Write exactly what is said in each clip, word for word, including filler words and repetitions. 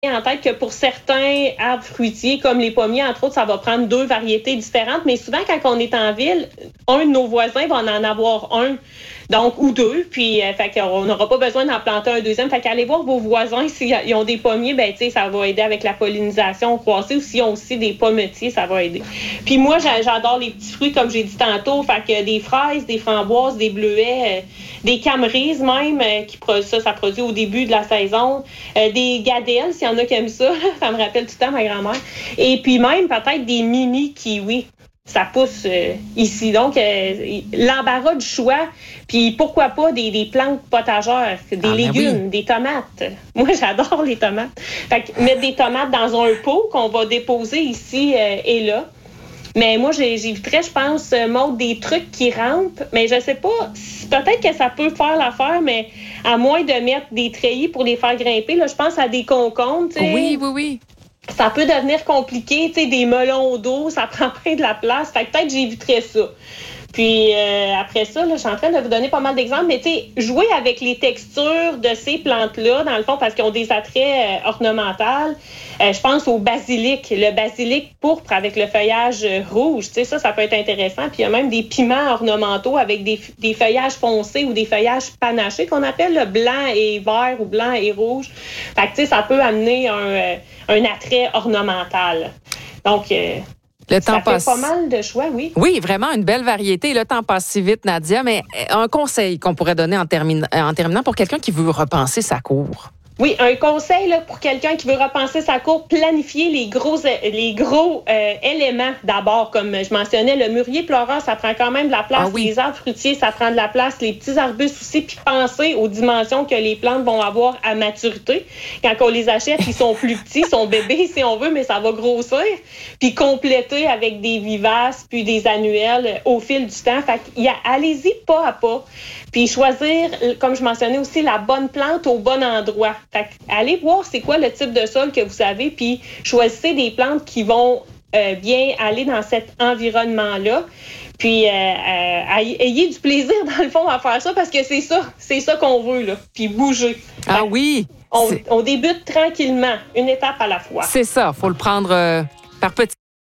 en tête que pour certains arbres fruitiers, comme les pommiers, entre autres, ça va prendre deux variétés différentes. Mais souvent, quand on est en ville, un de nos voisins va en avoir un, donc ou deux. Puis, euh, fait qu'on n'aura pas besoin d'en planter un deuxième. Fait qu'allez voir vos voisins s'ils ont des pommiers, ben tu sais, ça va aider avec la pollinisation croisée. Ou s'ils ont aussi des pommetiers, ça va aider. Puis moi, j'adore les petits fruits, comme j'ai dit tantôt. Fait que des fraises, des framboises, des bleuets, euh, des camerises même, euh, qui ça, ça produit au début de la saison. Euh, des gadelles, s'il y en a qui aiment ça. Ça me rappelle tout le temps ma grand-mère. Et puis même peut-être des mini kiwis. Ça pousse euh, ici. Donc, euh, l'embarras du choix. Puis pourquoi pas des, des plantes potagères, des ah, légumes, oui. Des tomates. Moi, j'adore les tomates. Fait que mettre des tomates dans un pot qu'on va déposer ici euh, et là. Mais moi, j'ai, j'éviterais, je pense, Maude, des trucs qui rampent. Mais je sais pas, peut-être que ça peut faire l'affaire, mais à moins de mettre des treillis pour les faire grimper, là, je pense à des concombres, tu sais. Oui, oui, oui. Ça peut devenir compliqué, tu sais, des melons d'eau, ça prend pas de la place. Fait que peut-être j'éviterais ça. Puis euh, après ça, là, je suis en train de vous donner pas mal d'exemples, mais tu sais, jouer avec les textures de ces plantes-là, dans le fond, parce qu'ils ont des attraits euh, ornementaux. Euh, je pense au basilic, le basilic pourpre avec le feuillage euh, rouge. Tu sais, ça, ça peut être intéressant. Puis il y a même des piments ornementaux avec des, des feuillages foncés ou des feuillages panachés qu'on appelle le blanc et vert ou blanc et rouge. Fait que tu sais, ça peut amener un, euh, un attrait ornemental. Donc... Euh, Le temps ça passe. fait pas mal de choix, oui. Oui, vraiment une belle variété. Le temps passe si vite, Nadia. Mais un conseil qu'on pourrait donner en, termine... en terminant pour quelqu'un qui veut repenser sa cour. Oui, un conseil là, pour quelqu'un qui veut repenser sa cour, planifier les gros, les gros euh, éléments d'abord. Comme je mentionnais, le mûrier pleureur, ça prend quand même de la place. Ah oui. Les arbres fruitiers, ça prend de la place. Les petits arbustes aussi. Puis penser aux dimensions que les plantes vont avoir à maturité. Quand on les achète, ils sont plus petits, ils sont bébés si on veut, mais ça va grossir. Puis compléter avec des vivaces puis des annuels au fil du temps. Fait qu'il y a, allez-y pas à pas. Puis choisir, comme je mentionnais aussi, la bonne plante au bon endroit. Fait que allez voir c'est quoi le type de sol que vous avez, puis choisissez des plantes qui vont euh, bien aller dans cet environnement-là. Puis euh, euh, ayez du plaisir, dans le fond, à faire ça, parce que c'est ça, c'est ça qu'on veut, là. Puis bouger. Ah fait oui! On, on débute tranquillement, une étape à la fois. C'est ça, faut le prendre euh, par petits...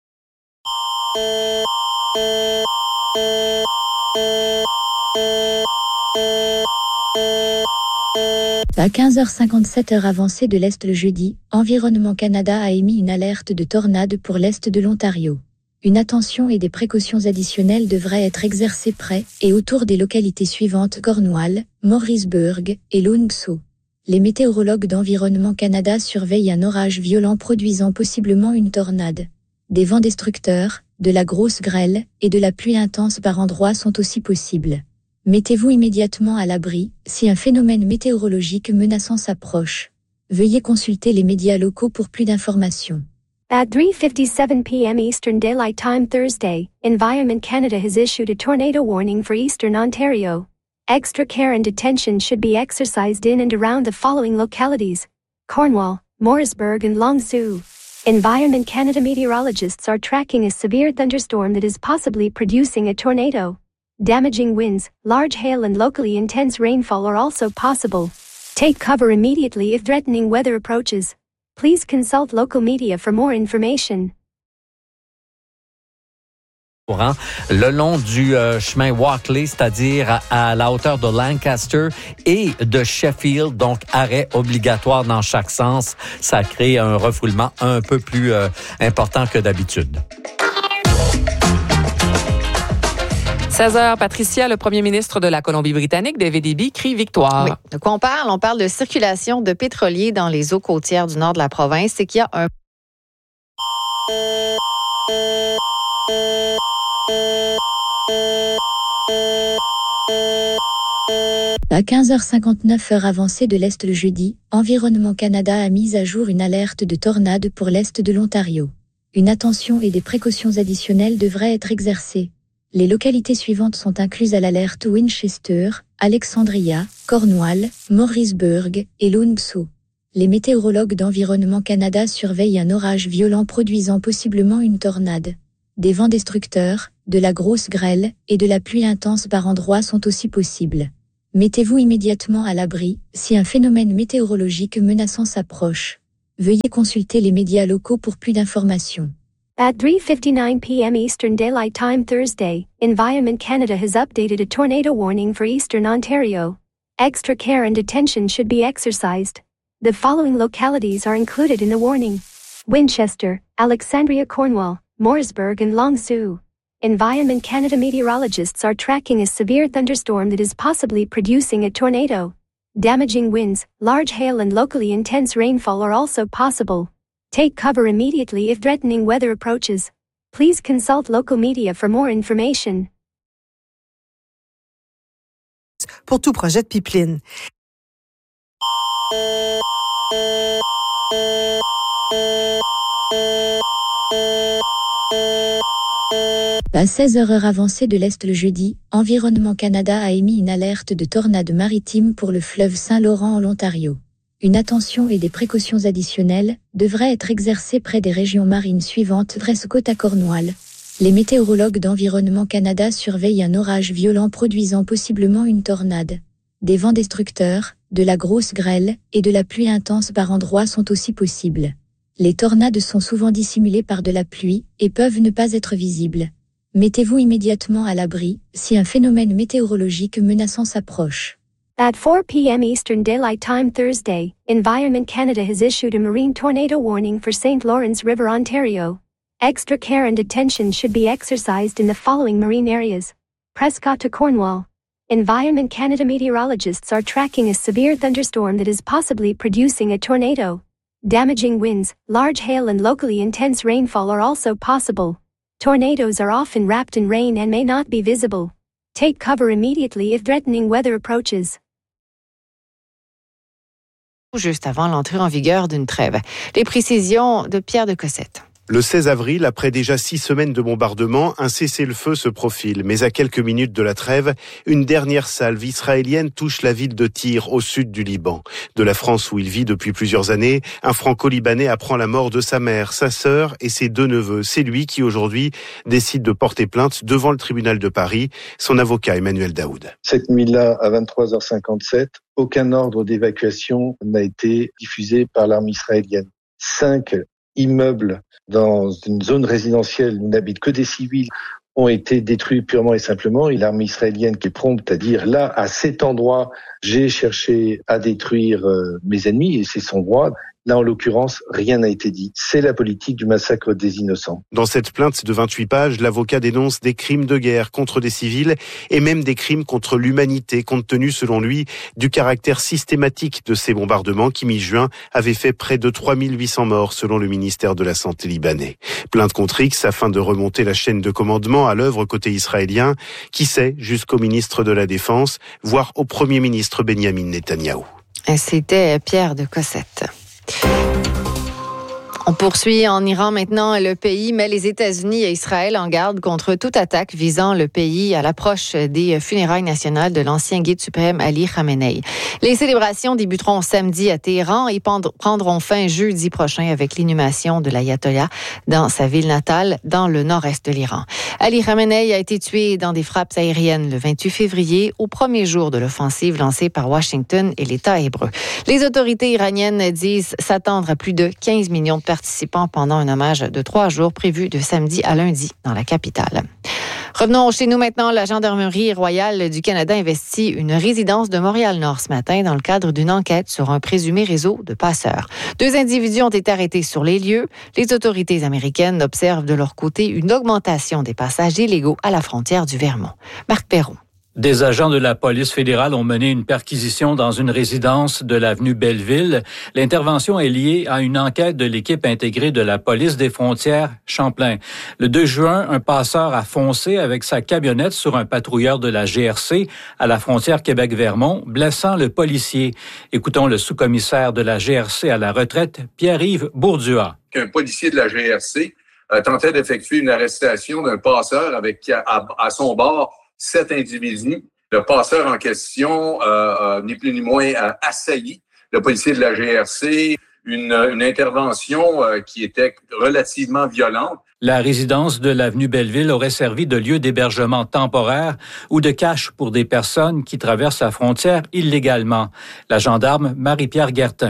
À quinze heures cinquante-sept heure avancée de l'Est le jeudi, Environnement Canada a émis une alerte de tornade pour l'Est de l'Ontario. Une attention et des précautions additionnelles devraient être exercées près et autour des localités suivantes Cornwall, Morrisburg et Longsaw. Les météorologues d'Environnement Canada surveillent un orage violent produisant possiblement une tornade. Des vents destructeurs, de la grosse grêle et de la pluie intense par endroits sont aussi possibles. Mettez-vous immédiatement à l'abri si un phénomène météorologique menaçant s'approche. Veuillez consulter les médias locaux pour plus d'informations. At three fifty-seven p.m. Eastern Daylight Time Thursday, Environment Canada has issued a tornado warning for Eastern Ontario. Extra care and attention should be exercised in and around the following localities: Cornwall, Morrisburg and Longsaw. Environment Canada meteorologists are tracking a severe thunderstorm that is possibly producing a tornado. Damaging winds, large hail and locally intense rainfall are also possible. Take cover immediately if threatening weather approaches. Please consult local media for more information. Le long du euh, chemin Walkley, c'est-à-dire à, à la hauteur de Lancaster et de Sheffield, donc arrêt obligatoire dans chaque sens. Ça crée un refoulement un peu plus euh, important que d'habitude. seize heures, Patricia, le premier ministre de la Colombie-Britannique, David Eby, crie victoire. Oui. De quoi on parle? On parle de circulation de pétroliers dans les eaux côtières du nord de la province. C'est qu'il y a un... À quinze heures cinquante-neuf heure avancée de l'Est le jeudi, Environnement Canada a mis à jour une alerte de tornade pour l'Est de l'Ontario. Une attention et des précautions additionnelles devraient être exercées. Les localités suivantes sont incluses à l'alerte: Winchester, Alexandria, Cornwall, Morrisburg et Longsaw. Les météorologues d'Environnement Canada surveillent un orage violent produisant possiblement une tornade. Des vents destructeurs, de la grosse grêle et de la pluie intense par endroits sont aussi possibles. Mettez-vous immédiatement à l'abri si un phénomène météorologique menaçant s'approche. Veuillez consulter les médias locaux pour plus d'informations. At three fifty-nine p.m. Eastern Daylight Time Thursday, Environment Canada has updated a tornado warning for Eastern Ontario. Extra care and attention should be exercised. The following localities are included in the warning: Winchester, Alexandria, Cornwall, Mooresburg, and Long Sault. Environment Canada meteorologists are tracking a severe thunderstorm that is possibly producing a tornado. Damaging winds, large hail, and locally intense rainfall are also possible. Take cover immediately if threatening weather approaches. Please consult local media for more information. Pour tout projet de pipeline. À seize heures heure avancée de l'Est le jeudi, Environnement Canada a émis une alerte de tornade maritime pour le fleuve Saint-Laurent en l'Ontario. Une attention et des précautions additionnelles devraient être exercées près des régions marines suivantes: Prescott à Cornwall. Les météorologues d'Environnement Canada surveillent un orage violent produisant possiblement une tornade. Des vents destructeurs, de la grosse grêle et de la pluie intense par endroits sont aussi possibles. Les tornades sont souvent dissimulées par de la pluie et peuvent ne pas être visibles. Mettez-vous immédiatement à l'abri si un phénomène météorologique menaçant s'approche. At four p.m. Eastern Daylight Time Thursday, Environment Canada has issued a marine tornado warning for Saint Lawrence River, Ontario. Extra care and attention should be exercised in the following marine areas: Prescott to Cornwall. Environment Canada meteorologists are tracking a severe thunderstorm that is possibly producing a tornado. Damaging winds, large hail, and locally intense rainfall are also possible. Tornadoes are often wrapped in rain and may not be visible. Take cover immediately if threatening weather approaches. Juste avant l'entrée en vigueur d'une trêve. Les précisions de Pierre de Cossette. Le seize avril, après déjà six semaines de bombardement, un cessez-le-feu se profile. Mais à quelques minutes de la trêve, une dernière salve israélienne touche la ville de Tyr, au sud du Liban. De la France où il vit depuis plusieurs années, un franco-libanais apprend la mort de sa mère, sa sœur et ses deux neveux. C'est lui qui, aujourd'hui, décide de porter plainte devant le tribunal de Paris. Son avocat, Emmanuel Daoud. Cette nuit-là, à vingt-trois heures cinquante-sept, aucun ordre d'évacuation n'a été diffusé par l'armée israélienne. Cinq immeubles dans une zone résidentielle où n'habitent que des civils ont été détruits purement et simplement, et l'armée israélienne qui est prompte à dire: là, à cet endroit, j'ai cherché à détruire euh, mes ennemis, et c'est son droit. Là, en l'occurrence, rien n'a été dit. C'est la politique du massacre des innocents. Dans cette plainte de vingt-huit pages, l'avocat dénonce des crimes de guerre contre des civils et même des crimes contre l'humanité, compte tenu, selon lui, du caractère systématique de ces bombardements qui, mi-juin, avaient fait près de trois mille huit cents morts, selon le ministère de la Santé libanais. Plainte contre X afin de remonter la chaîne de commandement à l'œuvre côté israélien, qui sait, jusqu'au ministre de la Défense, voire au Premier ministre Benjamin Netanyahou. C'était Pierre de Cossette. On poursuit en Iran maintenant. Le pays met les États-Unis et Israël en garde contre toute attaque visant le pays à l'approche des funérailles nationales de l'ancien guide suprême Ali Khamenei. Les célébrations débuteront samedi à Téhéran et prendront fin jeudi prochain avec l'inhumation de l'ayatollah dans sa ville natale, dans le nord-est de l'Iran. Ali Khamenei a été tué dans des frappes aériennes le vingt-huit février, au premier jour de l'offensive lancée par Washington et l'État hébreu. Les autorités iraniennes disent s'attendre à plus de quinze millions de participants pendant un hommage de trois jours prévu de samedi à lundi dans la capitale. Revenons chez nous maintenant. La Gendarmerie royale du Canada investit une résidence de Montréal-Nord ce matin dans le cadre d'une enquête sur un présumé réseau de passeurs. Deux individus ont été arrêtés sur les lieux. Les autorités américaines observent de leur côté une augmentation des passages illégaux à la frontière du Vermont. Marc Perron. Des agents de la police fédérale ont mené une perquisition dans une résidence de l'avenue Belleville. L'intervention est liée à une enquête de l'équipe intégrée de la police des frontières Champlain. Le deux juin, un passeur a foncé avec sa camionnette sur un patrouilleur de la G R C à la frontière Québec-Vermont, blessant le policier. Écoutons le sous-commissaire de la G R C à la retraite, Pierre-Yves Bourdua. Un policier de la G R C euh, tentait d'effectuer une arrestation d'un passeur avec à, à son bord sept individus. Le passeur en question, euh, euh, ni plus ni moins, a assailli le policier de la G R C. Une, une intervention euh, qui était relativement violente. La résidence de l'avenue Belleville aurait servi de lieu d'hébergement temporaire ou de cache pour des personnes qui traversent la frontière illégalement. La gendarme Marie-Pierre Guertin.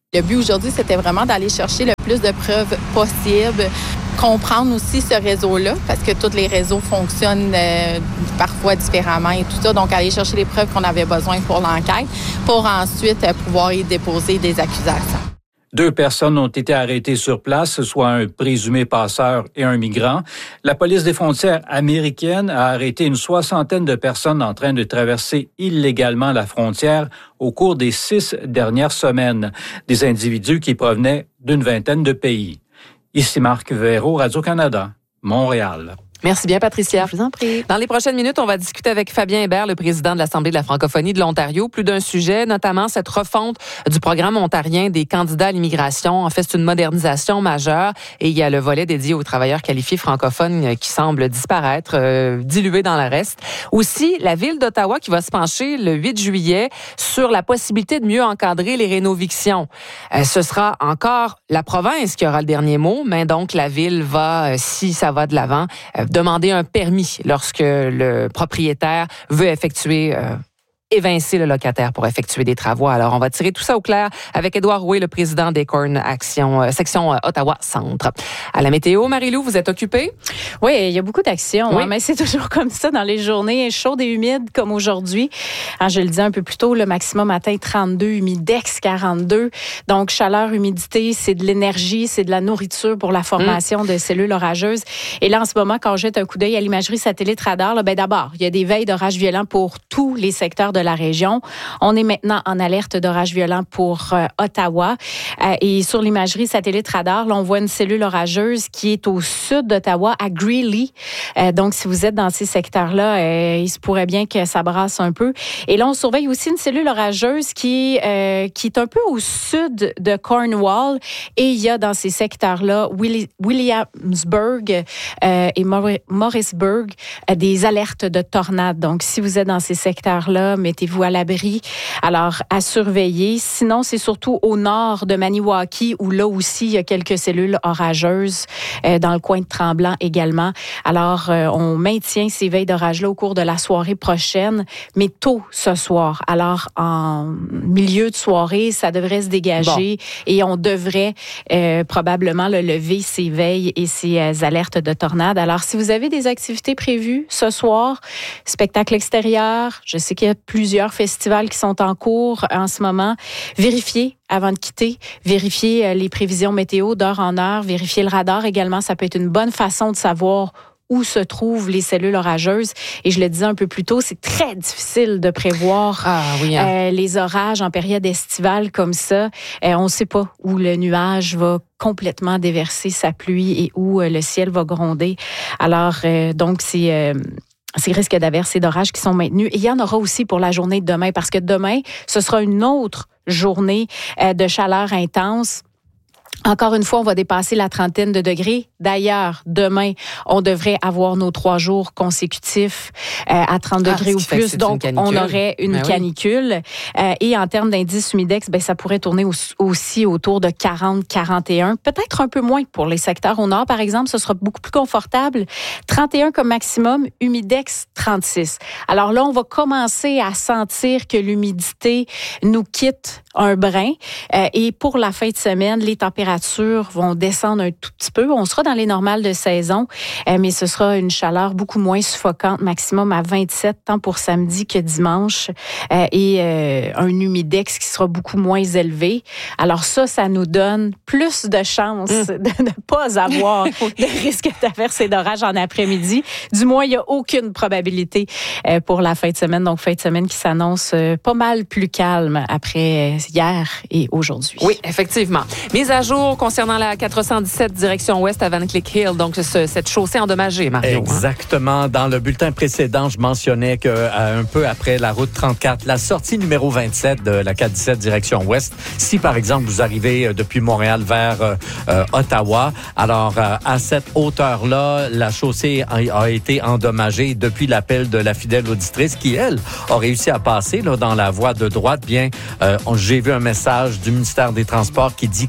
Le but aujourd'hui, c'était vraiment d'aller chercher le plus de preuves possible, comprendre aussi ce réseau-là, parce que tous les réseaux fonctionnent euh, parfois différemment et tout ça. Donc, aller chercher les preuves qu'on avait besoin pour l'enquête, pour ensuite euh, pouvoir y déposer des accusations. Deux personnes ont été arrêtées sur place, soit un présumé passeur et un migrant. La police des frontières américaine a arrêté une soixantaine de personnes en train de traverser illégalement la frontière au cours des six dernières semaines. Des individus qui provenaient d'une vingtaine de pays. Ici Marc Véro, Radio-Canada, Montréal. Merci bien, Patricia. Je vous en prie. Dans les prochaines minutes, on va discuter avec Fabien Hébert, le président de l'Assemblée de la francophonie de l'Ontario, plus d'un sujet, notamment cette refonte du programme ontarien des candidats à l'immigration. En fait, c'est une modernisation majeure et il y a le volet dédié aux travailleurs qualifiés francophones qui semble disparaître, euh, dilué dans le reste. Aussi, la Ville d'Ottawa qui va se pencher le huit juillet sur la possibilité de mieux encadrer les rénovictions. Euh, ce sera encore la province qui aura le dernier mot, mais donc la Ville va, euh, si ça va de l'avant, euh, demander un permis lorsque le propriétaire veut effectuer, euh, évincer le locataire pour effectuer des travaux. Alors, on va tirer tout ça au clair avec Édouard Rouet, le président d'Acorn Action, euh, section euh, Ottawa-Centre. À la météo, Marie-Lou, vous êtes occupée? Oui, il y a beaucoup d'actions, oui. hein, mais c'est toujours comme ça dans les journées chaudes et humides comme aujourd'hui. Alors, je le disais un peu plus tôt, le maximum atteint trente-deux, humidex quarante-deux. Donc, chaleur, humidité, c'est de l'énergie, c'est de la nourriture pour la formation mmh. de cellules orageuses. Et là, en ce moment, quand on jette un coup d'œil à l'imagerie satellite radar, là, ben d'abord, il y a des veilles d'orages violents pour tous les secteurs de la région. On est maintenant en alerte d'orage violent pour euh, Ottawa. Euh, et sur l'imagerie satellite radar, là, on voit une cellule orageuse qui est au sud d'Ottawa, à Greeley. Euh, donc, si vous êtes dans ces secteurs-là, euh, il se pourrait bien que ça brasse un peu. Et là, on surveille aussi une cellule orageuse qui, euh, qui est un peu au sud de Cornwall. Et il y a dans ces secteurs-là, Willi- Williamsburg euh, et Mor- Morrisburg, euh, des alertes de tornades. Donc, si vous êtes dans ces secteurs-là, mettez-vous à l'abri. Alors, à surveiller. Sinon, c'est surtout au nord de Maniwaki où là aussi, il y a quelques cellules orageuses euh, dans le coin de Tremblant également. Alors, euh, on maintient ces veilles d'orage-là au cours de la soirée prochaine, mais tôt ce soir. Alors, en milieu de soirée, ça devrait se dégager bon. et on devrait euh, probablement le lever ces veilles et ces euh, alertes de tornades. Alors, si vous avez des activités prévues ce soir, spectacle extérieur, je sais qu'il y a plusieurs festivals qui sont en cours en ce moment. Vérifiez avant de quitter, vérifiez les prévisions météo d'heure en heure, vérifiez le radar également. Ça peut être une bonne façon de savoir où se trouvent les cellules orageuses. Et je le disais un peu plus tôt, c'est très difficile de prévoir ah, oui, hein. euh, les orages en période estivale comme ça. Euh, on ne sait pas où le nuage va complètement déverser sa pluie et où euh, le ciel va gronder. Alors, euh, donc, c'est... Euh, ces risques d'averses et d'orages qui sont maintenus. Et il y en aura aussi pour la journée de demain, parce que demain, ce sera une autre journée euh, de chaleur intense. Encore une fois, on va dépasser la trentaine de degrés. D'ailleurs, demain, on devrait avoir nos trois jours consécutifs euh, à trente ah, degrés ou plus. Donc, on aurait une ben canicule. Oui. Euh, et en termes d'indice humidex, ben, ça pourrait tourner au, aussi autour de quarante à quarante et un. Peut-être un peu moins pour les secteurs au nord, par exemple. Ce sera beaucoup plus confortable. trente et un comme maximum, humidex trente-six. Alors là, on va commencer à sentir que l'humidité nous quitte un brin. Euh, et pour la fin de semaine, les températures vont descendre un tout petit peu. On sera dans les normales de saison, euh, mais ce sera une chaleur beaucoup moins suffocante, maximum à vingt-sept, tant pour samedi que dimanche, euh, et euh, un humidex qui sera beaucoup moins élevé. Alors ça, ça nous donne plus de chances mmh. de ne pas avoir de risque d'averse et d'orage en après-midi. Du moins, il n'y a aucune probabilité euh, pour la fin de semaine. Donc, fin de semaine qui s'annonce euh, pas mal plus calme après euh, hier et aujourd'hui. Oui, effectivement. Mise à jour concernant la quatre cent dix-sept direction ouest à Van Cleek Hill, donc ce, cette chaussée endommagée, Mario. Exactement. Hein? Dans le bulletin précédent, je mentionnais que euh, un peu après la route trente-quatre, la sortie numéro vingt-sept de la quatre cent dix-sept direction ouest, si par exemple vous arrivez euh, depuis Montréal vers euh, euh, Ottawa, alors euh, à cette hauteur-là, la chaussée a, a été endommagée depuis l'appel de la fidèle auditrice qui, elle, a réussi à passer là, dans la voie de droite. Bien, euh, j'ai vu un message du ministère des Transports qui dit que tout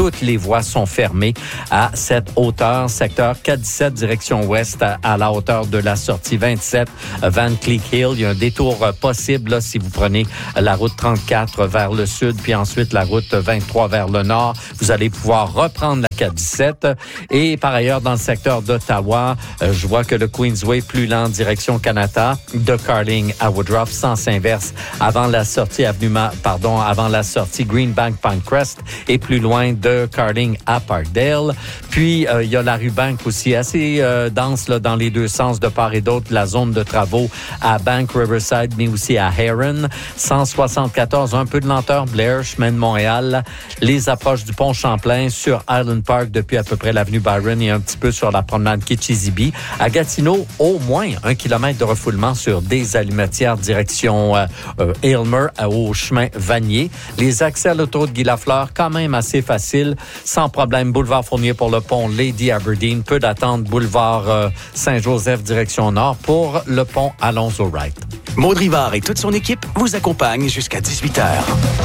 toutes les voies sont fermées à cette hauteur. Secteur quatre dix-sept, direction ouest, à, à la hauteur de la sortie vingt-sept, Van Cleek Hill. Il y a un détour euh, possible là, si vous prenez la route trente-quatre vers le sud, puis ensuite la route vingt-trois vers le nord. Vous allez pouvoir reprendre la quatre dix-sept. Et par ailleurs, dans le secteur d'Ottawa, euh, je vois que le Queensway plus lent, direction Canada, de Carling à Woodruff, sens inverse, avant la sortie avenue, Ma- pardon, avant la sortie Greenbank Pinecrest, et plus loin de Carling à Parkdale. Puis, euh, il y a la rue Bank aussi, assez euh, dense là, dans les deux sens de part et d'autre, la zone de travaux à Bank Riverside, mais aussi à Heron. cent soixante-quatorze, un peu de lenteur, Blair, chemin de Montréal. Les approches du pont Champlain sur Island Park depuis à peu près l'avenue Byron et un petit peu sur la promenade Kitchizzibi. À Gatineau, au moins un kilomètre de refoulement sur des allumetières direction euh, euh, Aylmer au chemin Vanier. Les accès à l'autoroute Guy Lafleur, quand même assez facile, sans problème. Boulevard Fournier pour le pont Lady Aberdeen. Peu d'attente. Boulevard euh, Saint-Joseph direction nord pour le pont Alonzo-Wright. Maud Rivard et toute son équipe vous accompagnent jusqu'à dix-huit heures.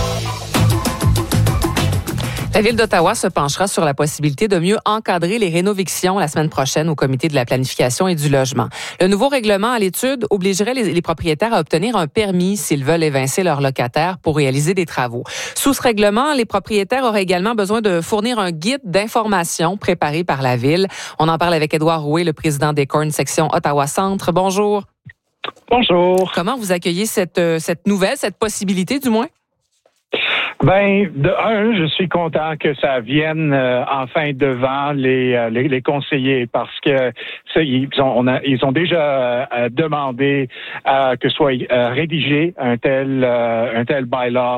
La Ville d'Ottawa se penchera sur la possibilité de mieux encadrer les rénovictions la semaine prochaine au Comité de la planification et du logement. Le nouveau règlement à l'étude obligerait les, les propriétaires à obtenir un permis s'ils veulent évincer leurs locataires pour réaliser des travaux. Sous ce règlement, les propriétaires auraient également besoin de fournir un guide d'information préparé par la Ville. On en parle avec Édouard Rouet, le président d'Acorn, section Ottawa-Centre. Bonjour. Bonjour. Comment vous accueillez cette, cette nouvelle, cette possibilité du moins? Ben, de un, je suis content que ça vienne euh, enfin devant les, euh, les les conseillers parce que ça, ils ont on a, ils ont déjà euh, demandé euh, que soit euh, rédigé un tel euh, un tel bylaw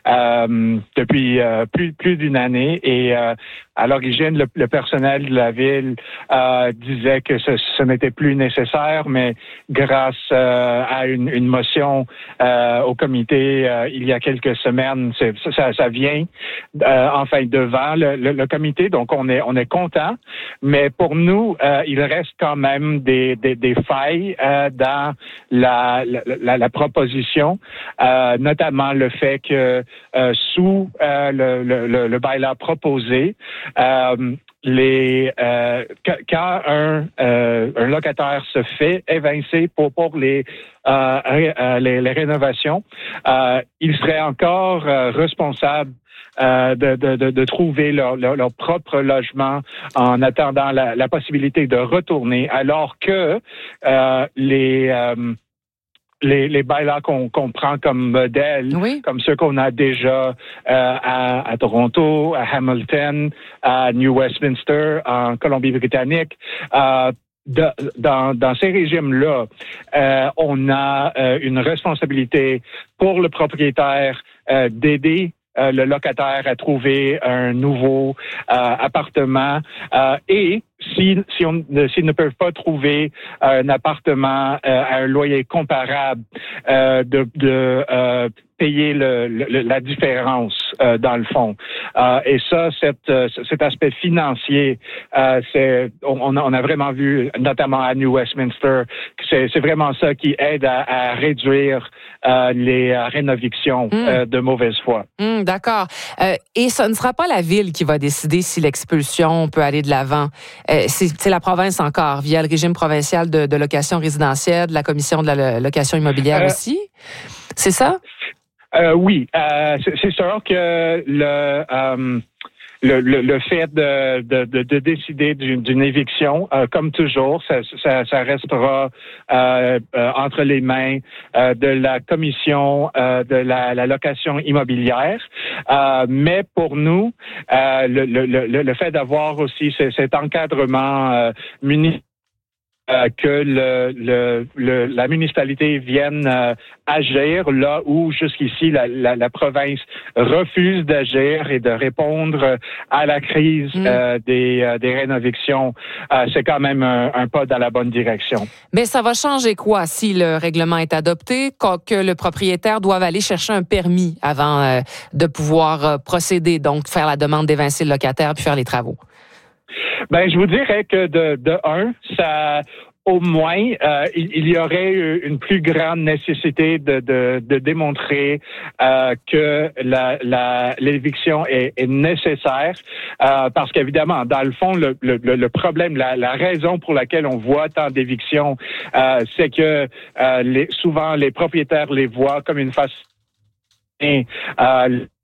euh, depuis euh, plus plus d'une année et euh, à l'origine, le, le personnel de la ville euh, disait que ce, ce n'était plus nécessaire, mais grâce euh, à une, une motion euh, au comité euh, il y a quelques semaines, c'est, ça, ça vient euh, enfin devant le, le, le comité. Donc on est on est content, mais pour nous, euh, il reste quand même des des, des failles euh, dans la la, la, la proposition, euh, notamment le fait que euh, sous euh, le, le, le, le bylaw proposé. Euh, les euh, quand un, euh, un locataire se fait évincer pour pour les euh, ré, les, les rénovations, euh, il serait encore euh, responsable euh, de, de, de, de trouver leur, leur, leur propre logement en attendant la, la possibilité de retourner, alors que euh, les euh, Les, les bylaws qu'on, qu'on prend comme modèle, oui. comme ceux qu'on a déjà euh, à, à Toronto, à Hamilton, à New Westminster, en Colombie-Britannique, euh, de, dans, dans ces régimes-là, euh, on a euh, une responsabilité pour le propriétaire euh, d'aider Euh, le locataire à trouver un nouveau euh, appartement euh, et si, si on, s'ils ne peuvent pas trouver un appartement euh, à un loyer comparable, euh, de, de euh, payer le, le, la différence euh, dans le fond. Euh, et ça, cette, cet aspect financier, euh, c'est, on, on a vraiment vu, notamment à New Westminster, que c'est, c'est vraiment ça qui aide à, à réduire euh, les rénovictions mmh. euh, de mauvaise foi. Mmh, d'accord. Euh, et ce ne sera pas la Ville qui va décider si l'expulsion peut aller de l'avant. Euh, c'est, c'est la province encore, via le régime provincial de, de location résidentielle, de la Commission de la location immobilière euh, aussi. C'est ça? Euh, oui, euh, c'est, c'est sûr que le, euh, le, le, le fait de, de, de, de décider d'une, d'une éviction, euh, comme toujours, ça, ça, ça restera euh, euh, entre les mains euh, de la Commission euh, de la, la location immobilière. Euh, mais pour nous, euh, le, le, le, le fait d'avoir aussi cet encadrement euh, municipal, Euh, que le, le, le, la municipalité vienne euh, agir là où jusqu'ici la, la, la province refuse d'agir et de répondre à la crise mmh. euh, des, euh, des rénovictions. Euh, c'est quand même un, un pas dans la bonne direction. Mais ça va changer quoi si le règlement est adopté, que le propriétaire doive aller chercher un permis avant euh, de pouvoir euh, procéder, donc faire la demande d'évincer le locataire puis faire les travaux? Ben, je vous dirais que de, de un, ça, au moins, euh, il, il y aurait une plus grande nécessité de, de, de démontrer euh, que la, la, l'éviction est, est nécessaire, euh, parce qu'évidemment, dans le fond, le, le, le problème, la, la raison pour laquelle on voit tant d'évictions, euh, c'est que euh, les, souvent les propriétaires les voient comme une façon euh,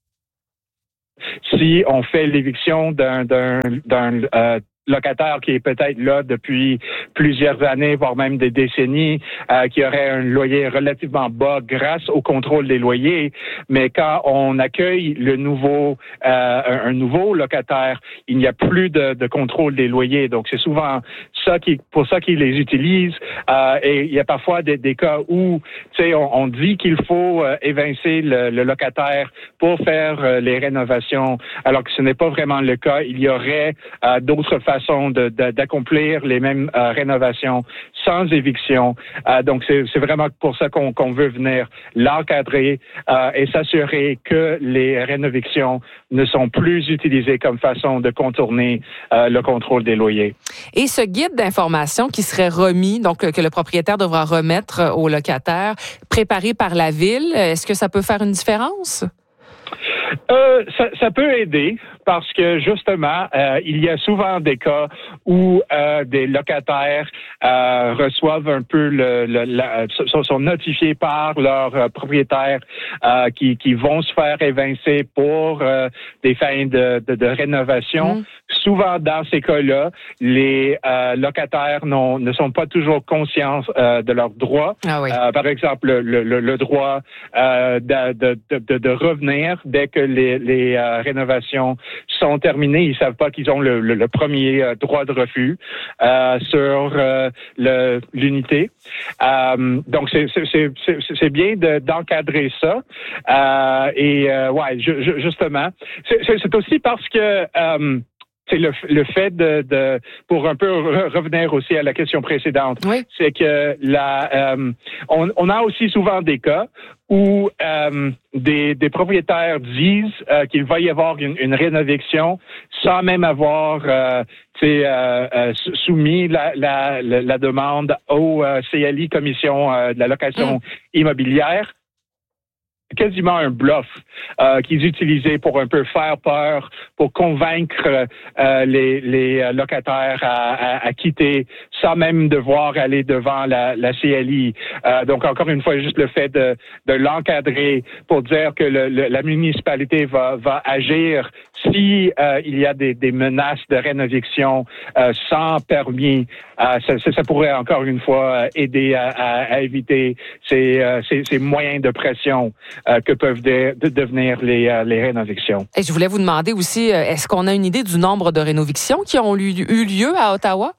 si on fait l'éviction d'un, d'un, d'un euh, locataire qui est peut-être là depuis plusieurs années, voire même des décennies, euh, qui aurait un loyer relativement bas grâce au contrôle des loyers. Mais quand on accueille le nouveau, euh, un, un nouveau locataire, il n'y a plus de, de contrôle des loyers. Donc, c'est souvent ça qui, pour ça qu'ils les utilisent. Euh, et il y a parfois des, des cas où, tu sais, on, on dit qu'il faut euh, évincer le, le locataire pour faire euh, les rénovations, alors que ce n'est pas vraiment le cas. Il y aurait euh, d'autres façon de, de, d'accomplir les mêmes euh, rénovations sans éviction. Euh, donc, c'est, c'est vraiment pour ça qu'on, qu'on veut venir l'encadrer euh, et s'assurer que les rénovations ne sont plus utilisées comme façon de contourner euh, le contrôle des loyers. Et ce guide d'information qui serait remis, donc que le propriétaire devra remettre aux locataires, préparé par la ville, est-ce que ça peut faire une différence? Euh, ça, ça peut aider parce que justement, euh, il y a souvent des cas où euh, des locataires euh, reçoivent un peu le, le la, sont, sont notifiés par leurs euh, propriétaires euh, qui, qui vont se faire évincer pour euh, des fins de, de, de rénovation. Mmh. Souvent, dans ces cas-là, les euh, locataires n'ont, ne sont pas toujours conscients euh, de leurs droits. Ah oui. euh, par exemple, le, le, le droit euh, de, de, de, de revenir dès que les, les euh, rénovations sont terminées. Ils savent pas qu'ils ont le, le, le premier euh, droit de refus euh, sur euh, le, l'unité. Euh, donc, c'est, c'est, c'est, c'est, c'est bien de, d'encadrer ça. Euh, et euh, ouais, ju, ju, justement, c'est, c'est, c'est aussi parce que euh, c'est le, le fait de, de, pour un peu re- revenir aussi à la question précédente, oui. c'est que la, euh, on, on a aussi souvent des cas où euh, des, des propriétaires disent euh, qu'il va y avoir une, une rénovation sans même avoir euh, euh, euh, soumis la, la, la, la demande au euh, C L I, Commission euh, de la location mmh. immobilière. Quasiment un bluff euh, qu'ils utilisaient pour un peu faire peur, pour convaincre euh, les, les locataires à, à, à quitter sans même devoir aller devant la, la C L I. Euh, donc, encore une fois, juste le fait de, de l'encadrer pour dire que le, le, la municipalité va, va agir si euh, il y a des, des menaces de rénoviction euh, sans permis. Euh, ça, ça, ça pourrait encore une fois aider à, à, à éviter ces, euh, ces, ces moyens de pression Euh, que peuvent de, de devenir les, euh, les rénovictions. Et je voulais vous demander aussi, est-ce qu'on a une idée du nombre de rénovictions qui ont eu, eu lieu à Ottawa?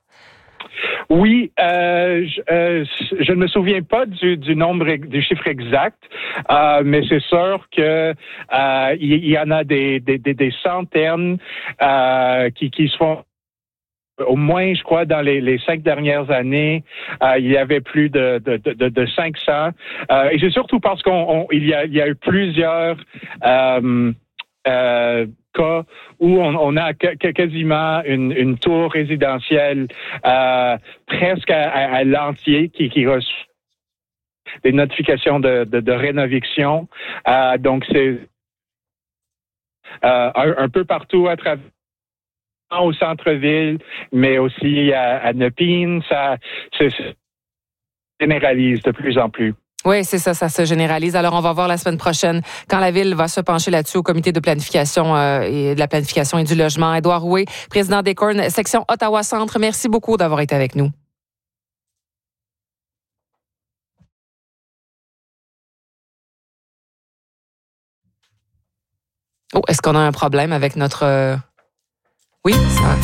Oui, euh, je, euh, je ne me souviens pas du, du nombre, du chiffre exact, euh, mais c'est sûr que euh, il y en a des, des, des, des centaines euh, qui, qui se font. Au moins, je crois, dans les, les cinq dernières années, euh, il y avait plus de, de, de, de cinq cents. Euh, et c'est surtout parce qu'on, on, il y a, il y a eu plusieurs euh, euh, cas où on, on a quasiment une, une tour résidentielle euh, presque à, à, à l'entier qui, qui reçoit des notifications de, de, de rénoviction. Euh, donc, c'est euh, un, un peu partout à travers au centre-ville, mais aussi à, à Nepean, ça se généralise de plus en plus. Oui, c'est ça, ça se généralise. Alors, on va voir la semaine prochaine quand la Ville va se pencher là-dessus au comité de planification euh, et de la planification et du logement. Édouard Rouet, président d'Acorn, section Ottawa-Centre, merci beaucoup d'avoir été avec nous. Oh, est-ce qu'on a un problème avec notre... Euh... Oui, ça...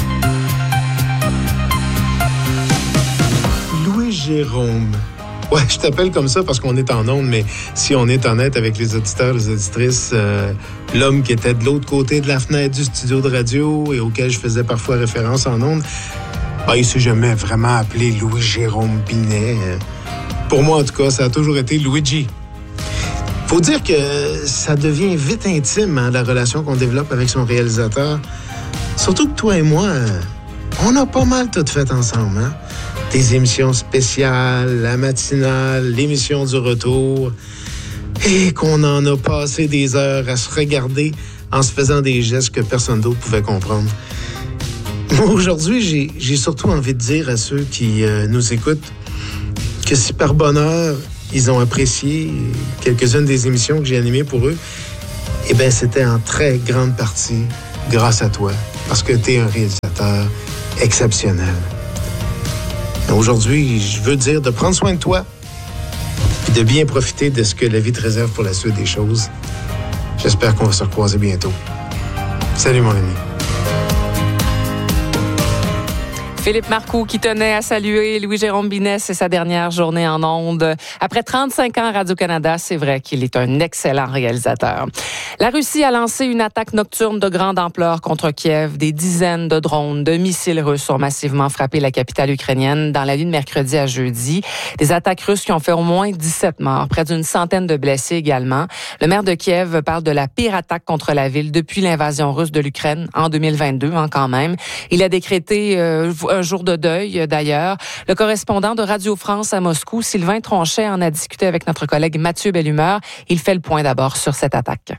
Louis-Jérôme. Ouais, je t'appelle comme ça parce qu'on est en ondes, mais si on est honnête avec les auditeurs, les auditrices, euh, l'homme qui était de l'autre côté de la fenêtre du studio de radio et auquel je faisais parfois référence en ondes, ben, il s'est jamais vraiment appelé Louis-Jérôme Binet. Pour moi, en tout cas, ça a toujours été Luigi. Faut dire que ça devient vite intime, hein, la relation qu'on développe avec son réalisateur. Surtout que toi et moi, on a pas mal tout fait ensemble, hein? des émissions spéciales, la matinale, l'émission du retour, et qu'on en a passé des heures à se regarder en se faisant des gestes que personne d'autre pouvait comprendre. Aujourd'hui, j'ai, j'ai surtout envie de dire à ceux qui euh, nous écoutent que si par bonheur, ils ont apprécié quelques-unes des émissions que j'ai animées pour eux, eh bien, c'était en très grande partie grâce à toi, parce que tu es un réalisateur exceptionnel. Aujourd'hui, je veux dire de prendre soin de toi et de bien profiter de ce que la vie te réserve pour la suite des choses. J'espère qu'on va se recroiser bientôt. Salut, mon ami. Philippe Marcoux qui tenait à saluer Louis-Jérôme Binet, c'est sa dernière journée en ondes. Après trente-cinq ans à Radio-Canada, c'est vrai qu'il est un excellent réalisateur. La Russie a lancé une attaque nocturne de grande ampleur contre Kiev. Des dizaines de drones, de missiles russes ont massivement frappé la capitale ukrainienne dans la nuit de mercredi à jeudi. Des attaques russes qui ont fait au moins dix-sept morts, près d'une centaine de blessés également. Le maire de Kiev parle de la pire attaque contre la ville depuis l'invasion russe de l'Ukraine en deux mille vingt-deux, hein, quand même. Il a décrété euh, un jour de deuil, d'ailleurs. Le correspondant de Radio France à Moscou, Sylvain Tronchet, en a discuté avec notre collègue Mathieu Bellumeur. Il fait le point d'abord sur cette attaque.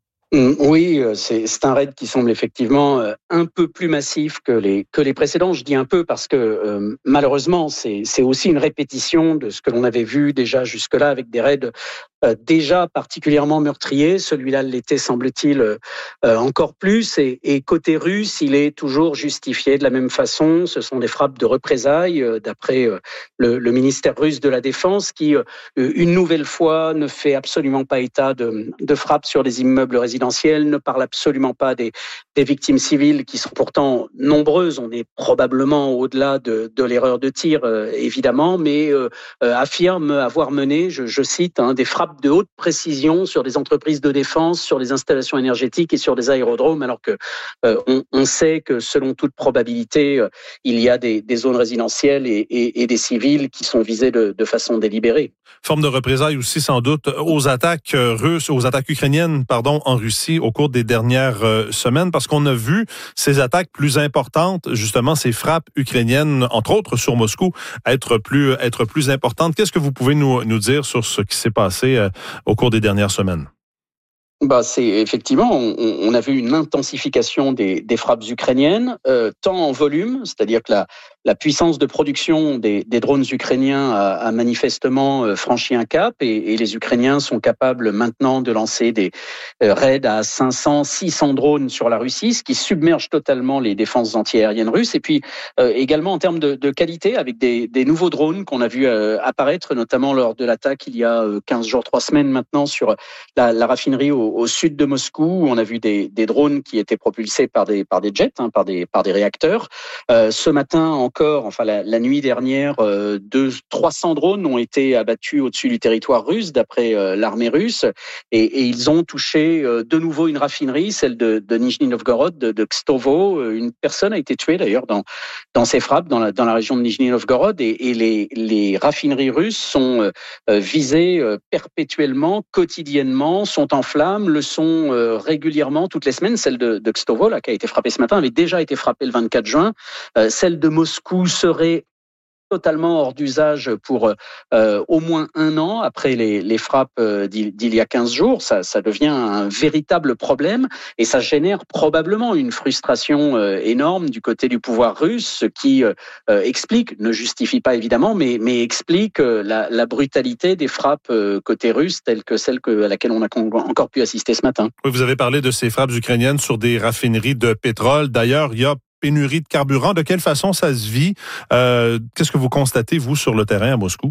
Oui, c'est, c'est un raid qui semble effectivement un peu plus massif que les, que les précédents. Je dis un peu parce que euh, malheureusement, c'est, c'est aussi une répétition de ce que l'on avait vu déjà jusque-là avec des raids euh, déjà particulièrement meurtriers. Celui-là l'était, semble-t-il, euh, encore plus. Et, et côté russe, il est toujours justifié de la même façon. Ce sont des frappes de représailles, euh, d'après euh, le, le ministère russe de la Défense, qui, euh, une nouvelle fois, ne fait absolument pas état de, de frappes sur des immeubles résidentiels, ne parle absolument pas des, des victimes civiles qui sont pourtant nombreuses. On est probablement au-delà de, de l'erreur de tir, euh, évidemment, mais euh, euh, affirme avoir mené, je, je cite, hein, des frappes de haute précision sur des entreprises de défense, sur des installations énergétiques et sur des aérodromes, alors que euh, on, on sait que selon toute probabilité, euh, il y a des, des zones résidentielles et, et, et des civils qui sont visés de, de façon délibérée. Forme de représailles aussi, sans doute, aux attaques russes, aux attaques ukrainiennes, pardon, en Russie au cours des dernières euh, semaines, parce qu'on a vu ces attaques plus importantes, justement ces frappes ukrainiennes, entre autres sur Moscou, être plus être plus importantes. Qu'est-ce que vous pouvez nous, nous dire sur ce qui s'est passé euh, au cours des dernières semaines? Bah, c'est effectivement, on, on a vu une intensification des, des frappes ukrainiennes, euh, tant en volume, c'est-à-dire que la, la puissance de production des, des drones ukrainiens a, a manifestement franchi un cap, et, et les Ukrainiens sont capables maintenant de lancer des euh, raids à cinq cents, six cents drones sur la Russie, ce qui submerge totalement les défenses antiaériennes russes. Et puis euh, également en termes de, de qualité, avec des, des nouveaux drones qu'on a vu euh, apparaître, notamment lors de l'attaque il y a quinze jours, trois semaines maintenant, sur la, la raffinerie au au sud de Moscou, où on a vu des, des drones qui étaient propulsés par des, par des jets, hein, par, des, par des réacteurs. Euh, ce matin encore, enfin la, la nuit dernière, euh, deux, trois cents drones ont été abattus au-dessus du territoire russe, d'après euh, l'armée russe, et, et ils ont touché euh, de nouveau une raffinerie, celle de, de Nijni Novgorod, de, de Kstovo. Une personne a été tuée d'ailleurs dans, dans ces frappes, dans la, dans la région de Nijni Novgorod, et, et les, les raffineries russes sont euh, visées euh, perpétuellement, quotidiennement, sont en flammes, le sont euh, régulièrement toutes les semaines. Celle de, de Kstovo, là, qui a été frappée ce matin, avait déjà été frappée le vingt-quatre juin. Euh, celle de Moscou serait totalement hors d'usage pour euh, au moins un an après les, les frappes euh, d'il, d'il y a quinze jours. Ça, ça devient un véritable problème, et ça génère probablement une frustration euh, énorme du côté du pouvoir russe, ce qui euh, explique, ne justifie pas évidemment, mais, mais explique euh, la, la brutalité des frappes euh, côté russe, telles que celle que, à laquelle on a encore pu assister ce matin. Oui, vous avez parlé de ces frappes ukrainiennes sur des raffineries de pétrole. D'ailleurs, il y a pénurie de carburant. De quelle façon ça se vit? Euh, qu'est-ce que vous constatez, vous, sur le terrain à Moscou?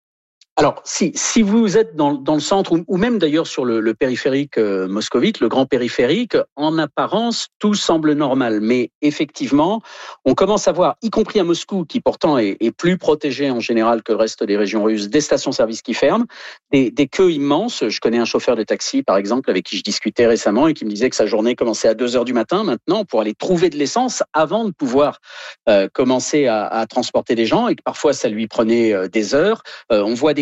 Alors, si, si vous êtes dans, dans le centre, ou, ou même d'ailleurs sur le, le périphérique euh, moscovite, le grand périphérique, en apparence, tout semble normal. Mais effectivement, on commence à voir, y compris à Moscou, qui pourtant est, est plus protégé en général que le reste des régions russes, des stations-service qui ferment, des, des queues immenses. Je connais un chauffeur de taxi, par exemple, avec qui je discutais récemment et qui me disait que sa journée commençait à deux heures du matin maintenant pour aller trouver de l'essence avant de pouvoir euh, commencer à, à transporter des gens, et que parfois ça lui prenait euh, des heures. Euh, on voit des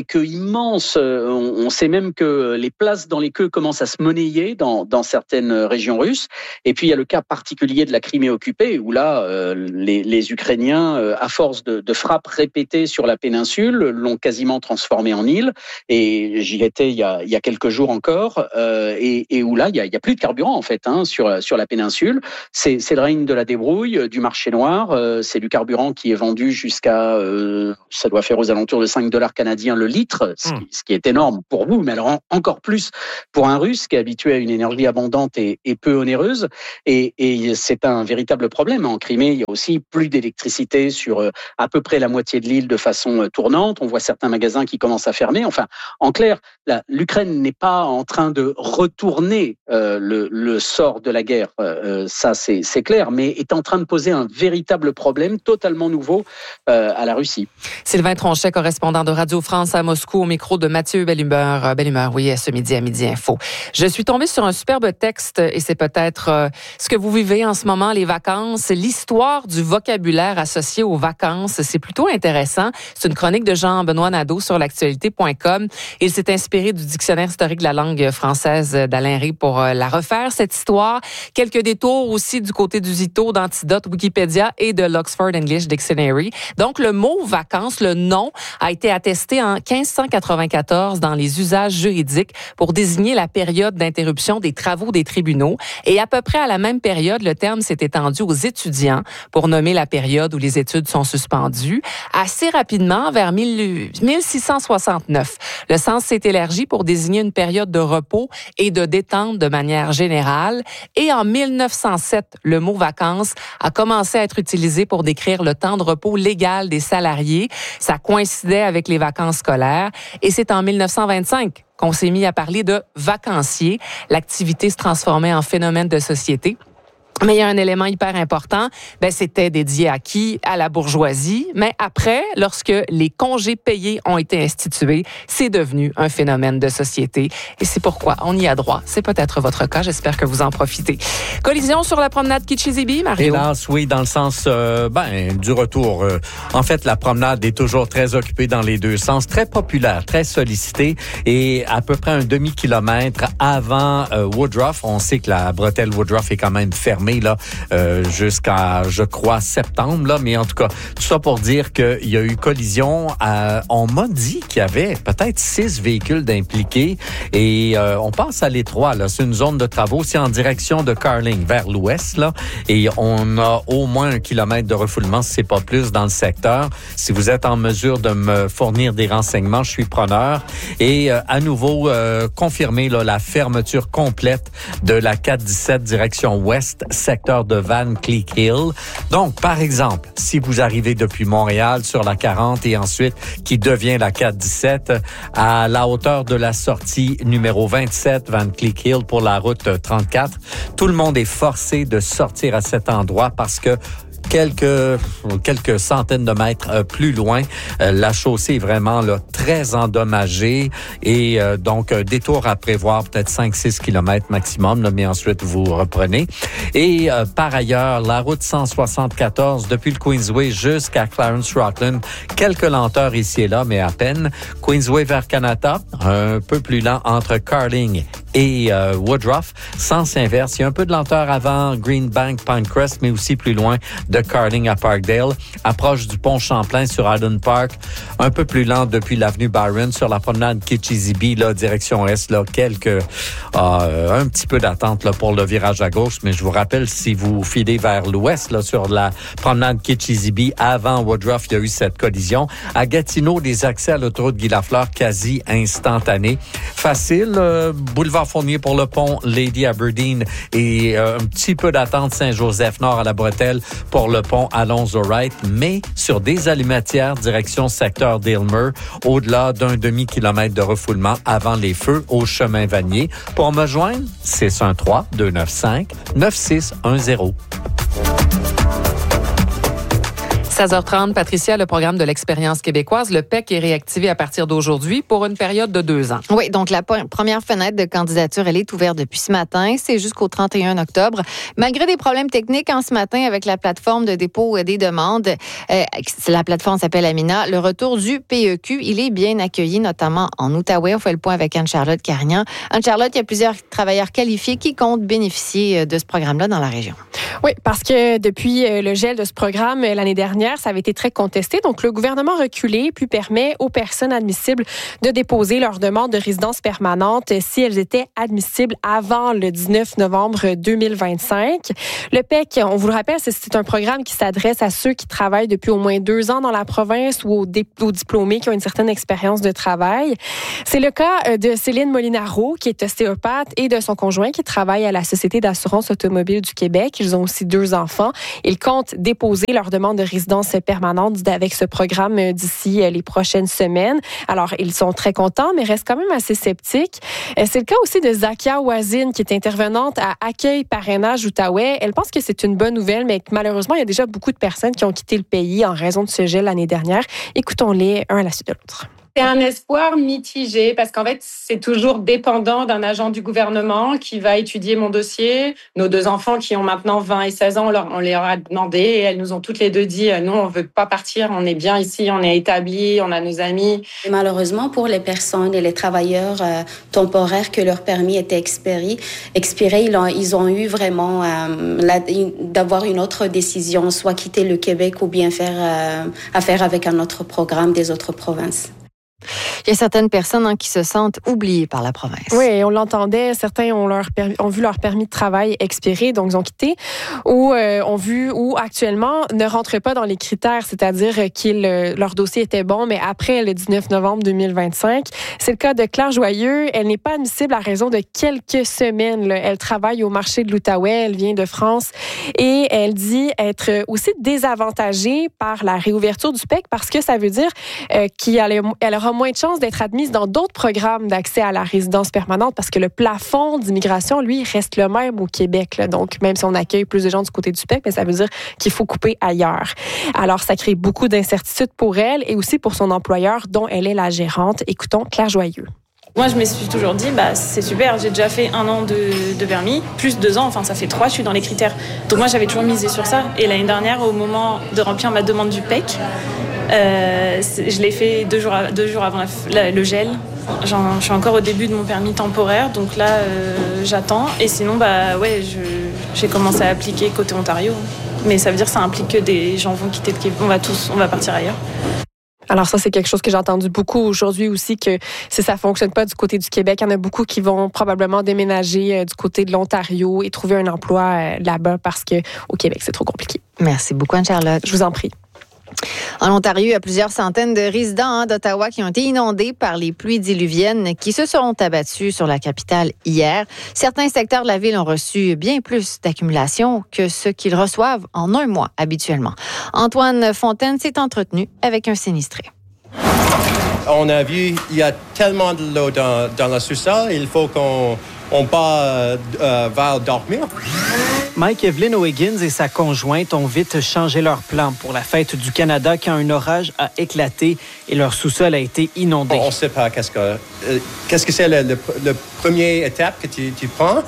queues immenses. On, on sait même que les places dans les queues commencent à se monnayer dans, dans certaines régions russes. Et puis il y a le cas particulier de la Crimée occupée, où là, euh, les, les Ukrainiens, euh, à force de, de frappes répétées sur la péninsule, l'ont quasiment transformée en île. Et j'y étais il y a, il y a quelques jours encore, euh, et, et où là, il y a, il y a plus de carburant en fait hein, sur sur la péninsule. C'est, c'est le règne de la débrouille, du marché noir. Euh, c'est du carburant qui est vendu jusqu'à, euh, ça doit faire aux alentours de cinq dollars canadiens le litre, ce qui, ce qui est énorme pour vous, mais alors en, encore plus pour un Russe qui est habitué à une énergie abondante et, et peu onéreuse. Et, et c'est un véritable problème. En Crimée, il y a aussi plus d'électricité sur euh, à peu près la moitié de l'île de façon euh, tournante. On voit certains magasins qui commencent à fermer. Enfin, en clair, la, l'Ukraine n'est pas en train de retourner euh, le, le sort de la guerre. Euh, ça, c'est, c'est clair, mais est en train de poser un véritable problème totalement nouveau euh, à la Russie. Sylvain Tronchet, correspondant de Radio France à Moscou, au micro de Mathieu Bellumeur. Bellumeur, oui, à ce midi à Midi Info. Je suis tombée sur un superbe texte, et c'est peut-être euh, ce que vous vivez en ce moment, les vacances, l'histoire du vocabulaire associé aux vacances. C'est plutôt intéressant. C'est une chronique de Jean-Benoît Nadeau sur l'actualité point com. Il s'est inspiré du dictionnaire historique de la langue française d'Alain Rey pour euh, la refaire, cette histoire. Quelques détours aussi du côté du Zito, d'Antidote, Wikipédia et de l'Oxford English Dictionary. Donc, le mot vacances, le nom, a été attesté en quinze cent quatre-vingt-quatorze dans les usages juridiques pour désigner la période d'interruption des travaux des tribunaux. Et à peu près à la même période, le terme s'est étendu aux étudiants pour nommer la période où les études sont suspendues. Assez rapidement, vers mille six cent soixante-neuf, le sens s'est élargi pour désigner une période de repos et de détente de manière générale. Et en mille neuf cent sept, le mot vacances a commencé à être utilisé pour décrire le temps de repos légal des salariés. Ça coïncidait avec les vacances scolaires. Et c'est en mille neuf cent vingt-cinq qu'on s'est mis à parler de vacanciers. L'activité se transformait en phénomène de société. Mais il y a un élément hyper important, ben c'était dédié à qui? À la bourgeoisie. Mais après, lorsque les congés payés ont été institués, c'est devenu un phénomène de société. Et c'est pourquoi on y a droit. C'est peut-être votre cas. J'espère que vous en profitez. Collision sur la promenade Kitchizibi, Mario? Hélas, oui, dans le sens euh, ben, du retour. Euh, en fait, la promenade est toujours très occupée dans les deux sens, très populaire, très sollicitée. Et à peu près un demi-kilomètre avant euh, Woodruff, on sait que la bretelle Woodruff est quand même fermée là euh, jusqu'à, je crois, septembre. Là, mais en tout cas, tout ça pour dire qu'il y a eu collision. À, on m'a dit qu'il y avait peut-être six véhicules d'impliqués et euh, on passe à l'étroit. Là, c'est une zone de travaux. C'est en direction de Carling, vers l'ouest. Là, et on a au moins un kilomètre de refoulement, si c'est pas plus, dans le secteur. Si vous êtes en mesure de me fournir des renseignements, je suis preneur. Et euh, à nouveau, euh, confirmer là, la fermeture complète de la quatre dix-sept direction ouest, secteur de Van Cleek Hill. Donc, par exemple, si vous arrivez depuis Montréal sur la quarante et ensuite qui devient la quatre dix-sept à la hauteur de la sortie numéro vingt-sept Van Cleek Hill pour la route trente-quatre, tout le monde est forcé de sortir à cet endroit parce que quelques quelques centaines de mètres euh, plus loin, euh, la chaussée est vraiment là très endommagée et euh, donc un détour à prévoir peut-être cinq six kilomètres maximum, là, mais ensuite vous reprenez. Et euh, par ailleurs, la route cent soixante-quatorze depuis le Queensway jusqu'à Clarence-Rockland, quelques lenteurs ici et là, mais à peine. Queensway vers Kanata, un peu plus lent entre Carling et euh, Woodruff. Sens inverse, il y a un peu de lenteur avant Greenbank, Pinecrest, mais aussi plus loin de Carling à Parkdale. Approche du pont Champlain sur Island Park, un peu plus lent depuis l'avenue Byron sur la promenade Kitchizibi, là, direction est, là, quelques, euh, un petit peu d'attente là, pour le virage à gauche, mais je vous rappelle, si vous filez vers l'ouest, là, sur la promenade Kitchizibi, avant Woodruff, il y a eu cette collision. À Gatineau, des accès à l'autoroute Guy Lafleur quasi instantanés. Facile, euh, boulevard Fournier pour le pont Lady Aberdeen et euh, un petit peu d'attente Saint-Joseph-Nord à la Bretelle pour le pont Alonzo-Wright, mais sur des allumatières direction secteur d'Aylmer, au-delà d'un demi-kilomètre de refoulement avant les feux au chemin Vanier. Pour me joindre, six un trois, deux neuf cinq, neuf six un zéro. seize heures trente, Patricia, le programme de l'expérience québécoise, le P E C, est réactivé à partir d'aujourd'hui pour une période de deux ans. Oui, donc la première fenêtre de candidature, elle est ouverte depuis ce matin. C'est jusqu'au trente et un octobre. Malgré des problèmes techniques en ce matin avec la plateforme de dépôt des demandes, euh, la plateforme s'appelle Amina, le retour du P E Q, il est bien accueilli, notamment en Outaouais. On fait le point avec Anne-Charlotte Carignan. Anne-Charlotte, il y a plusieurs travailleurs qualifiés qui comptent bénéficier de ce programme-là dans la région. Oui, parce que depuis le gel de ce programme l'année dernière, ça avait été très contesté. Donc, le gouvernement a reculé puis permet aux personnes admissibles de déposer leur demande de résidence permanente si elles étaient admissibles avant le dix-neuf novembre deux mille vingt-cinq. Le P E C, on vous le rappelle, c'est un programme qui s'adresse à ceux qui travaillent depuis au moins deux ans dans la province ou aux, dé- aux diplômés qui ont une certaine expérience de travail. C'est le cas de Céline Molinaro, qui est ostéopathe, et de son conjoint qui travaille à la Société d'assurance automobile du Québec. Ils ont aussi deux enfants. Ils comptent déposer leur demande de résidence permanente avec ce programme d'ici les prochaines semaines. Alors, ils sont très contents, mais restent quand même assez sceptiques. C'est le cas aussi de Zakia Ouazine, qui est intervenante à Accueil Parrainage Outaouais. Elle pense que c'est une bonne nouvelle, mais que malheureusement, il y a déjà beaucoup de personnes qui ont quitté le pays en raison de ce gel l'année dernière. Écoutons-les un à la suite de l'autre. C'est un espoir mitigé parce qu'en fait, c'est toujours dépendant d'un agent du gouvernement qui va étudier mon dossier. Nos deux enfants qui ont maintenant vingt et seize ans, on leur, on leur a demandé et elles nous ont toutes les deux dit « Nous, on veut pas partir, on est bien ici, on est établis, on a nos amis. » Et malheureusement, pour les personnes et les travailleurs euh, temporaires que leur permis était expiré, expiré ils, ont, ils ont eu vraiment euh, la, d'avoir une autre décision, soit quitter le Québec ou bien faire euh, affaire avec un autre programme des autres provinces. Il y a certaines personnes hein, qui se sentent oubliées par la province. Oui, on l'entendait. Certains ont, leur permis, ont vu leur permis de travail expirer, donc ils ont quitté, ou euh, ont vu, ou actuellement ne rentrent pas dans les critères, c'est-à-dire qu'ils leur dossier était bon, mais après le dix-neuf novembre deux mille vingt-cinq. C'est le cas de Claire Joyeux. Elle n'est pas admissible à raison de quelques semaines. Là. Elle travaille au marché de l'Outaouais, elle vient de France, et elle dit être aussi désavantagée par la réouverture du P E C parce que ça veut dire euh, qu'elle elle aura moins de chances d'être admise dans d'autres programmes d'accès à la résidence permanente parce que le plafond d'immigration, lui, reste le même au Québec. Là. Donc, même si on accueille plus de gens du côté du P E C, mais ça veut dire qu'il faut couper ailleurs. Alors, ça crée beaucoup d'incertitudes pour elle et aussi pour son employeur dont elle est la gérante. Écoutons Claire Joyeux. Moi, je me suis toujours dit, bah, c'est super, j'ai déjà fait un an de, de permis, plus deux ans, enfin, ça fait trois, je suis dans les critères. Donc, moi, j'avais toujours misé sur ça. Et l'année dernière, au moment de remplir ma demande du P E C, euh, je l'ai fait deux jours, deux jours avant la, la, le gel. J'en, je suis encore au début de mon permis temporaire, donc là, euh, j'attends. Et sinon, bah, ouais, je, j'ai commencé à appliquer côté Ontario. Mais ça veut dire que ça implique que des gens vont quitter le Québec. On va tous, on va partir ailleurs. Alors ça, c'est quelque chose que j'ai entendu beaucoup aujourd'hui aussi, que si ça fonctionne pas du côté du Québec, il y en a beaucoup qui vont probablement déménager euh, du côté de l'Ontario et trouver un emploi euh, là-bas parce qu'au Québec, c'est trop compliqué. Merci beaucoup, Anne-Charlotte. Je vous en prie. En Ontario, il y a plusieurs centaines de résidents hein, d'Ottawa qui ont été inondés par les pluies diluviennes qui se sont abattues sur la capitale hier. Certains secteurs de la ville ont reçu bien plus d'accumulation que ce qu'ils reçoivent en un mois habituellement. Antoine Fontaine s'est entretenu avec un sinistré. On a vu, il y a tellement de l'eau dans, dans le sous-sol, il faut qu'on on part euh, euh, vers dormir. Mike Evelyn O'Higgins et sa conjointe ont vite changé leur plan pour la fête du Canada quand un orage a éclaté et leur sous-sol a été inondé. On ne sait pas qu'est-ce que, euh, qu'est-ce que c'est le, le, le premier étape que tu, tu prends.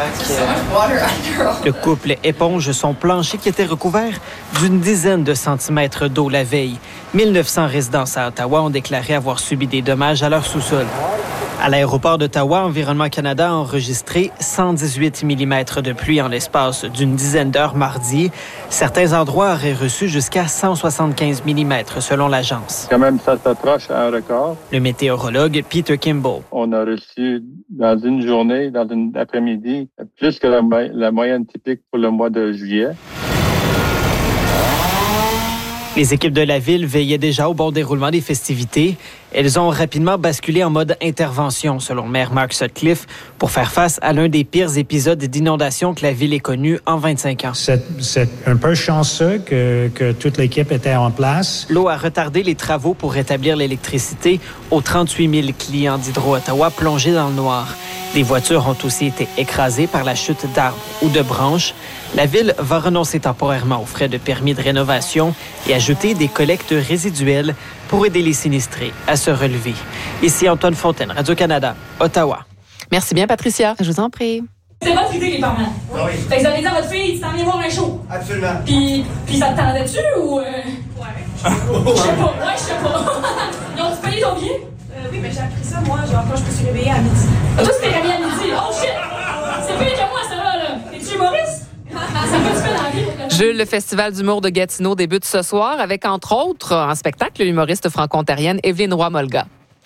Le couple éponge son plancher qui était recouvert d'une dizaine de centimètres d'eau la veille. mille neuf cents résidences à Ottawa ont déclaré avoir subi des dommages à leur sous-sol. À l'aéroport d'Ottawa, Environnement Canada a enregistré cent dix-huit millimètres de pluie en l'espace d'une dizaine d'heures mardi. Certains endroits auraient reçu jusqu'à cent soixante-quinze millimètres selon l'agence. Quand même, ça s'approche à un record. Le météorologue Peter Kimball. On a reçu dans une journée, dans une après-midi, plus que la, la moyenne typique pour le mois de juillet. Les équipes de la ville veillaient déjà au bon déroulement des festivités. Elles ont rapidement basculé en mode intervention, selon le maire Mark Sutcliffe, pour faire face à l'un des pires épisodes d'inondation que la ville ait connu en vingt-cinq ans. C'est, c'est un peu chanceux que, que toute l'équipe était en place. L'eau a retardé les travaux pour rétablir l'électricité aux trente-huit mille clients d'Hydro-Ottawa plongés dans le noir. Des voitures ont aussi été écrasées par la chute d'arbres ou de branches. La ville va renoncer temporairement aux frais de permis de rénovation et ajouter des collectes résiduelles pour aider les sinistrés à se relever. Ici Antoine Fontaine, Radio-Canada, Ottawa. Merci bien, Patricia. Je vous en prie. C'est votre idée, les parents. Ah oui. Fait que vous avez dit à votre fille, tu t'en viens voir un show. Absolument. Puis, puis ça te tendait-tu ou... Euh... Ouais. Je sais pas. Ouais, je sais pas. Ils ont-tu payé ton billet? Euh, oui, mais j'ai appris ça, moi, genre, quand je me suis réveillée à midi. Ah, toi, tu t'es réveillée à midi. Oh, shit! C'est pire que moi, ça, là. Es-tu humoriste? C'est quoi tu fais dans la vie? Jules, le Festival d'humour de Gatineau débute ce soir avec, entre autres, en spectacle, l'humoriste franco-ontarienne Evelyne Roy-Molga.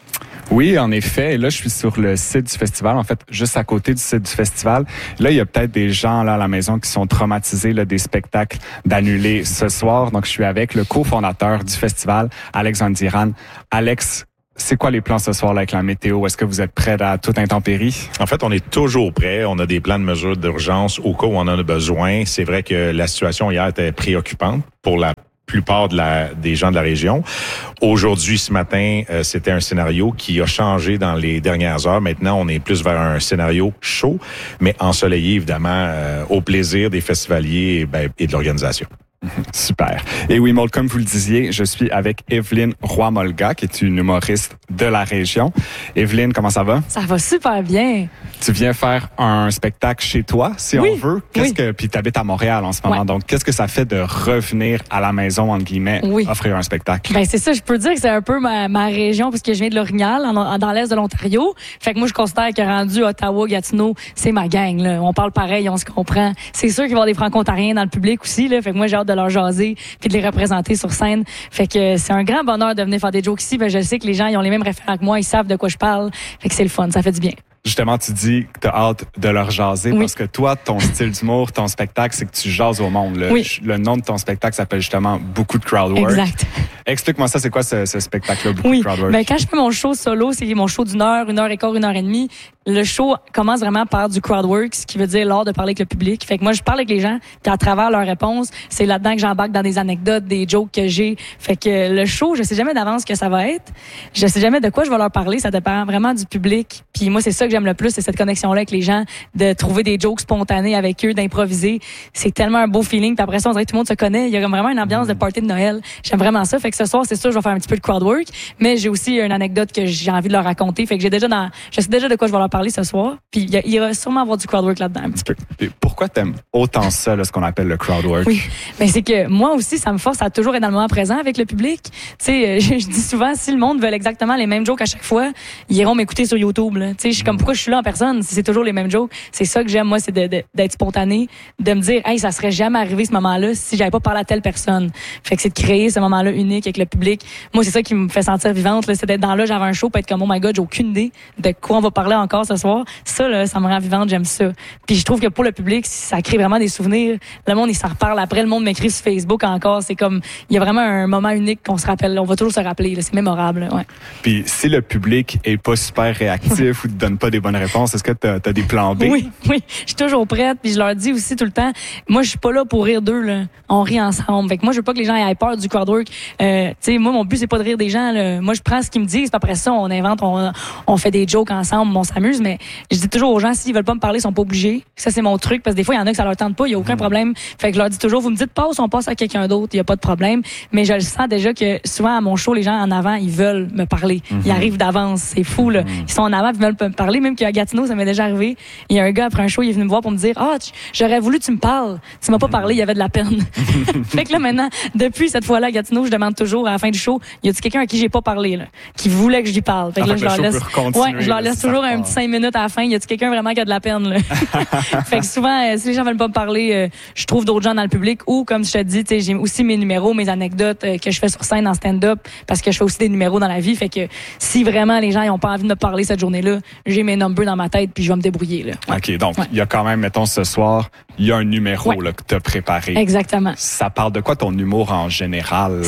Oui, en effet. Et là, je suis sur le site du festival, en fait, juste à côté du site du festival. Là, il y a peut-être des gens là à la maison qui sont traumatisés là, des spectacles d'annuler ce soir. Donc, je suis avec le cofondateur du festival, Alex Andiran. Alex, c'est quoi les plans ce soir là, avec la météo? Est-ce que vous êtes prêts à toute intempérie? En fait, on est toujours prêts. On a des plans de mesures d'urgence au cas où on en a besoin. C'est vrai que la situation hier était préoccupante pour la plupart de la, des gens de la région. Aujourd'hui, ce matin, euh, c'était un scénario qui a changé dans les dernières heures. Maintenant, on est plus vers un scénario chaud, mais ensoleillé, évidemment, euh, au plaisir des festivaliers et, ben, et de l'organisation. Super. Et oui, Maud, comme vous le disiez, je suis avec Evelyne Roy-Molga, qui est une humoriste de la région. Evelyne, comment ça va? Ça va super bien. Tu viens faire un spectacle chez toi, si oui, on veut. Qu'est-ce oui. que, puis tu habites à Montréal en ce moment, ouais. Donc qu'est-ce que ça fait de revenir à la maison, entre guillemets, oui. offrir un spectacle? Ben c'est ça, je peux dire que c'est un peu ma, ma région, puisque je viens de l'Orignal, en, dans l'est de l'Ontario. Fait que moi, je considère que rendu Ottawa, Gatineau, c'est ma gang, là. On parle pareil, on se comprend. C'est sûr qu'il va y avoir des franco-ontariens dans le public aussi, là. Fait que moi, j'ai hâte de leur jaser puis de les représenter sur scène. Fait que c'est un grand bonheur de venir faire des jokes ici. Ben, je sais que les gens, ils ont les mêmes référents que moi, ils savent de quoi je parle. Fait que c'est le fun, ça fait du bien. Justement, tu dis que tu as hâte de leur jaser oui. parce que toi, ton style d'humour, ton spectacle, c'est que tu jases au monde. Le, oui. le nom de ton spectacle s'appelle justement Beaucoup de crowd work. Exact. Explique-moi ça, c'est quoi ce, ce spectacle-là, Beaucoup oui. de crowd work? Ben, quand je fais mon show solo, c'est mon show d'une heure, une heure et quart, une heure et demie. Le show commence vraiment par du crowd work, ce qui veut dire l'art de parler avec le public. Fait que moi, je parle avec les gens, puis à travers leurs réponses, c'est là-dedans que j'embarque dans des anecdotes, des jokes que j'ai. Fait que le show, je sais jamais d'avance ce que ça va être. Je sais jamais de quoi je vais leur parler. Ça dépend vraiment du public. Puis moi, c'est ça que j'aime le plus, c'est cette connexion-là avec les gens, de trouver des jokes spontanés avec eux, d'improviser. C'est tellement un beau feeling. Puis après ça, on dirait que tout le monde se connaît. Il y a vraiment une ambiance de party de Noël. J'aime vraiment ça. Fait que ce soir, c'est sûr, je vais faire un petit peu de crowd work, mais j'ai aussi une anecdote que j'ai envie de leur raconter. Fait que j'ai déjà dans, je sais déjà de quoi je vais leur parler ce soir. Puis il y va sûrement avoir du crowd work là-dedans un petit peu. Et pourquoi t'aimes autant ça, là, ce qu'on appelle le crowd work? Oui, ben c'est que moi aussi, ça me force à toujours être dans le moment présent avec le public. Tu sais, je, je dis souvent, si le monde veut exactement les mêmes jokes à chaque fois, ils iront m'écouter sur YouTube. Tu sais, je suis comme, pourquoi je suis là en personne si c'est toujours les mêmes jokes? C'est ça que j'aime, moi, c'est de, de, d'être spontané, de me dire, hey, ça serait jamais arrivé ce moment-là si j'avais pas parlé à telle personne. Fait que c'est de créer ce moment-là unique avec le public. Moi, c'est ça qui me fait sentir vivante, là, c'est d'être dans là, j'avais un show, puis être comme, oh my God, j'ai aucune idée de quoi on va parler encore ce soir. Ça, là, ça me rend vivante, j'aime ça. Puis je trouve que pour le public, ça crée vraiment des souvenirs. Le monde, il s'en reparle après, le monde m'écrit sur Facebook encore. C'est comme, il y a vraiment un moment unique qu'on se rappelle. On va toujours se rappeler, là, c'est mémorable. Ouais. Puis si le public est pas super réactif ou te donne pas des bonnes réponses, est-ce que t'as, t'as des plans B? Oui, oui. Je suis toujours prête. Puis je leur dis aussi tout le temps, moi, je suis pas là pour rire d'eux, là. On rit ensemble. Fait que moi, je veux pas que les gens aient peur du crowd work. Euh, tu sais, moi, mon but, c'est pas de rire des gens, là. Moi, je prends ce qu'ils me disent, puis après ça, on invente, on, on fait des jokes ensemble, on s'amuse, mais je dis toujours aux gens, s'ils veulent pas me parler, ils sont pas obligés. Ça, c'est mon truc, parce que des fois, il y en a que ça leur tente pas, il y a aucun problème. Fait que je leur dis toujours, vous me dites passe, on passe à quelqu'un d'autre, il y a pas de problème. Mais je le sens déjà que souvent, à mon show, les gens en avant, ils veulent me parler. Mm-hmm. Ils arrivent d'avance. C'est fou, là. Mm-hmm. Ils sont en avant, ils veulent me parler. Même qu'à Gatineau, ça m'est déjà arrivé. Il y a un gars, après un show, il est venu me voir pour me dire, ah, oh, j'aurais voulu que tu me parles. Tu m'as pas parlé, il y avait de la peine. Fait que là, maintenant, depuis cette fois-là, à Gatineau, je demande toujours, à la fin du show, y a-t-il quelqu'un à qui j'ai pas parlé, là, qui voulait que je lui parle? Fait que là, je leur laisse, ouais, je leur laisse toujours un petit cinq minutes à la fin. Y a-t-il quelqu'un vraiment qui a de la peine, là? Fait que souvent, euh, si les gens veulent pas me parler, euh, je trouve d'autres gens dans le public, ou, comme je te dis, tu sais, j'ai aussi mes numéros, mes anecdotes euh, que je fais sur scène en stand-up, parce que je fais aussi des numéros dans la vie. Fait que si vraiment les gens ils ont pas envie de me parler cette journée-là, j'ai mes numbers dans ma tête, puis je vais me débrouiller, là. Ouais. OK, donc, il ouais. y a quand même, mettons, ce soir, il y a un numéro, ouais. là, que tu as préparé. Exactement. Ça parle de quoi ton humour en général? C'est très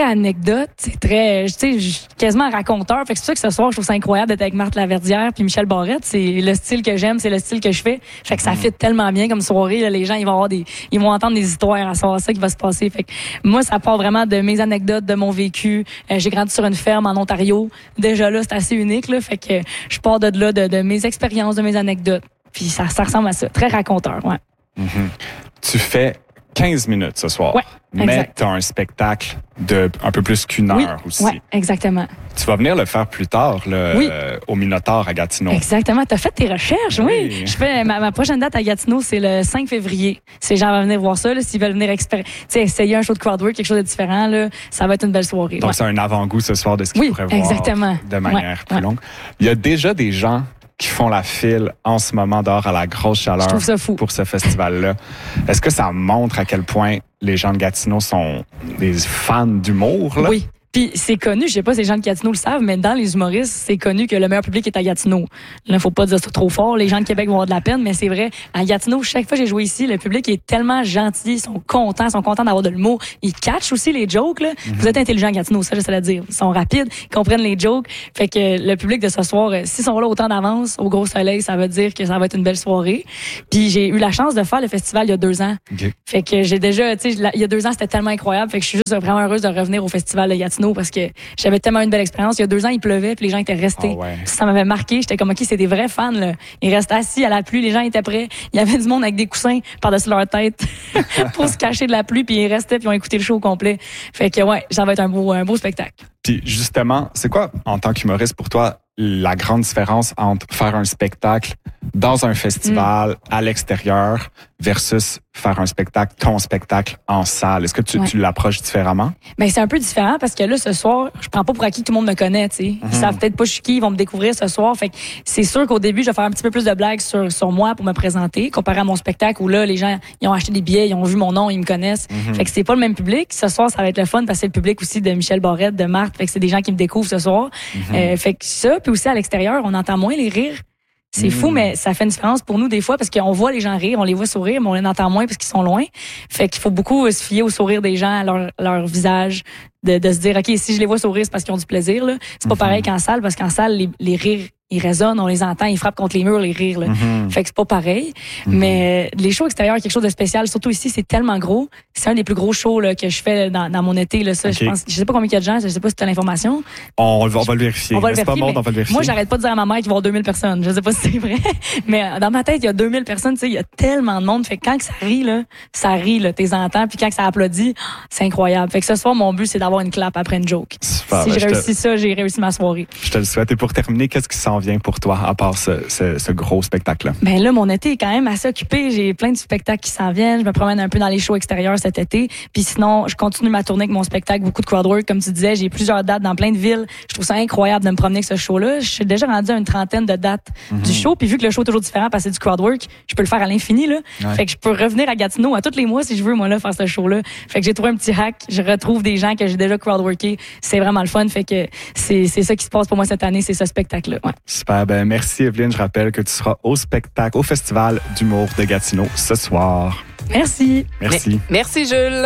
très anecdote, c'est très, tu sais, quasiment raconteur. Fait que c'est pour ça que ce soir, je trouve ça incroyable d'être avec Marthe Laverdière puis Michel Barrette. C'est le style que j'aime, c'est le style que je fais. Fait que ça fit tellement bien comme soirée. Là, les gens, ils vont avoir des, ils vont entendre des histoires à savoir ça qui va se passer. Fait que moi, ça part vraiment de mes anecdotes, de mon vécu. Euh, j'ai grandi sur une ferme en Ontario. Déjà là, c'est assez unique. Là, fait que je pars de là, de, de mes expériences, de mes anecdotes. Puis ça, ça ressemble à ça. Très raconteur, ouais. Mm-hmm. Tu fais quinze minutes ce soir. Ouais, mais tu as un spectacle de un peu plus qu'une heure oui, aussi. Oui, exactement. Tu vas venir le faire plus tard là, oui. euh, au Minotaur à Gatineau. Exactement. Tu as fait tes recherches, oui. oui. Je fais ma, ma prochaine date à Gatineau, c'est le cinq février. Si les gens veulent venir voir ça, là, s'ils veulent venir expér- essayer un show de crowdwork, quelque chose de différent, là, ça va être une belle soirée. Donc, ouais. c'est un avant-goût ce soir de ce qu'ils oui, pourraient voir exactement. de manière ouais, plus ouais. longue. Il y a déjà des gens qui font la file en ce moment dehors à la grosse chaleur pour ce festival-là. Est-ce que ça montre à quel point les gens de Gatineau sont des fans d'humour? Là? Oui. Puis c'est connu, je sais pas si les gens de Gatineau le savent, mais dans les humoristes, c'est connu que le meilleur public est à Gatineau. Là, faut pas dire ça trop fort, les gens de Québec vont avoir de la peine, mais c'est vrai, à Gatineau, chaque fois que j'ai joué ici, le public est tellement gentil, ils sont contents, ils sont contents d'avoir de l'humour. Ils catchent aussi les jokes, là. Mm-hmm. Vous êtes intelligents à Gatineau, ça, j'essaie de dire. Ils sont rapides, ils comprennent les jokes. Fait que le public de ce soir, s'ils sont là autant d'avance, au gros soleil, ça veut dire que ça va être une belle soirée. Puis j'ai eu la chance de faire le festival il y a deux ans. Okay. Fait que j'ai déjà, tu sais, il y a deux ans, c'était tellement incroyable. Fait que je suis juste vraiment heureuse de revenir au festival de Gatineau parce que j'avais tellement une belle expérience. Il y a deux ans, il pleuvait, puis les gens étaient restés. Oh ouais. Ça m'avait marqué. J'étais comme, OK, c'est des vrais fans, là. Ils restaient assis à la pluie, les gens étaient prêts. Il y avait du monde avec des coussins par-dessus leur tête pour se cacher de la pluie, puis ils restaient, puis ils ont écouté le show au complet. Fait que, ouais, ça va être un beau, un beau spectacle. Puis, justement, c'est quoi, en tant qu'humoriste, pour toi, la grande différence entre faire un spectacle dans un festival mmh. à l'extérieur versus faire un spectacle, ton spectacle en salle? Est-ce que tu, ouais. tu l'approches différemment? Ben, c'est un peu différent parce que là, ce soir, je prends pas pour acquis que tout le monde me connaît, tu sais. Mmh. Ils savent peut-être pas je suis qui, ils vont me découvrir ce soir. Fait que c'est sûr qu'au début, je vais faire un petit peu plus de blagues sur, sur moi pour me présenter, comparé à mon spectacle où là, les gens, ils ont acheté des billets, ils ont vu mon nom, ils me connaissent. Mmh. Fait que c'est pas le même public. Ce soir, ça va être le fun parce que c'est le public aussi de Michel Barrette, de Marthe. Fait que c'est des gens qui me découvrent ce soir. Mmh. Euh, fait que ça, puis aussi à l'extérieur, on entend moins les rires. C'est mmh. fou, mais ça fait une différence pour nous des fois parce qu'on voit les gens rire, on les voit sourire, mais on les entend moins parce qu'ils sont loin. Fait qu'il faut beaucoup se fier au sourire des gens, à leur, leur visage, de, de se dire, OK, si je les vois sourire, c'est parce qu'ils ont du plaisir. Là. C'est pas mmh. pareil qu'en salle, parce qu'en salle, les, les rires, ils résonnent, on les entend, ils frappent contre les murs, les rires. Là. Mmh. Fait que c'est pas pareil. Mmh. Mais les shows extérieurs, quelque chose de spécial, surtout ici, c'est tellement gros. C'est un des plus gros shows là, que je fais dans, dans mon été. Là, ça, okay. je pense, je sais pas combien il y a de gens, je sais pas si tu as l'information. On, on va le vérifier. On va le vérifier. C'est pas bon, on va le vérifier. Moi, j'arrête pas de dire à ma mère qu'il va y avoir deux mille personnes. Je sais pas si c'est vrai. Mais dans ma tête, il y a deux mille personnes. Tu sais, il y a tellement de monde. Fait que quand que ça rit, là, ça rit, là, t'es entends. Puis quand que ça applaudit, c'est incroyable. Fait que ce soir, mon but, c'est d'avoir une clap après une joke. Super, si ben, j'ai réussi te... ça, j'ai réussi ma soirée. Je te le souhaite. Et pour terminer, qu'est-ce qui s'en vient pour toi, à part ce, ce, ce gros spectacle-là? Ben là, mon été est quand même assez occupé. J'ai plein de spectacles qui s'en viennent. Je me promène un peu dans les shows extérieurs cet été. Puis sinon, je continue ma tournée avec mon spectacle, beaucoup de crowdwork, comme tu disais. J'ai plusieurs dates dans plein de villes. Je trouve ça incroyable de me promener avec ce show-là. Je suis déjà rendu à une trentaine de dates mm-hmm. du show. Puis vu que le show est toujours différent parce que c'est du crowdwork, je peux le faire à l'infini, là. Ouais. Fait que je peux revenir à Gatineau à tous les mois si je veux, moi, là, faire ce show-là. Fait que j'ai trouvé un petit hack. Je retrouve des gens que j'ai déjà crowdworké. C'est vraiment le fun. Fait que c'est, c'est ça qui se passe pour moi cette année, c'est ce spectacle-là. Ouais. Super. Ben, merci, Evelyne. Je rappelle que tu seras au spectacle, au Festival d'humour de Gatineau ce soir. Merci. Merci. Mais, merci, Jules.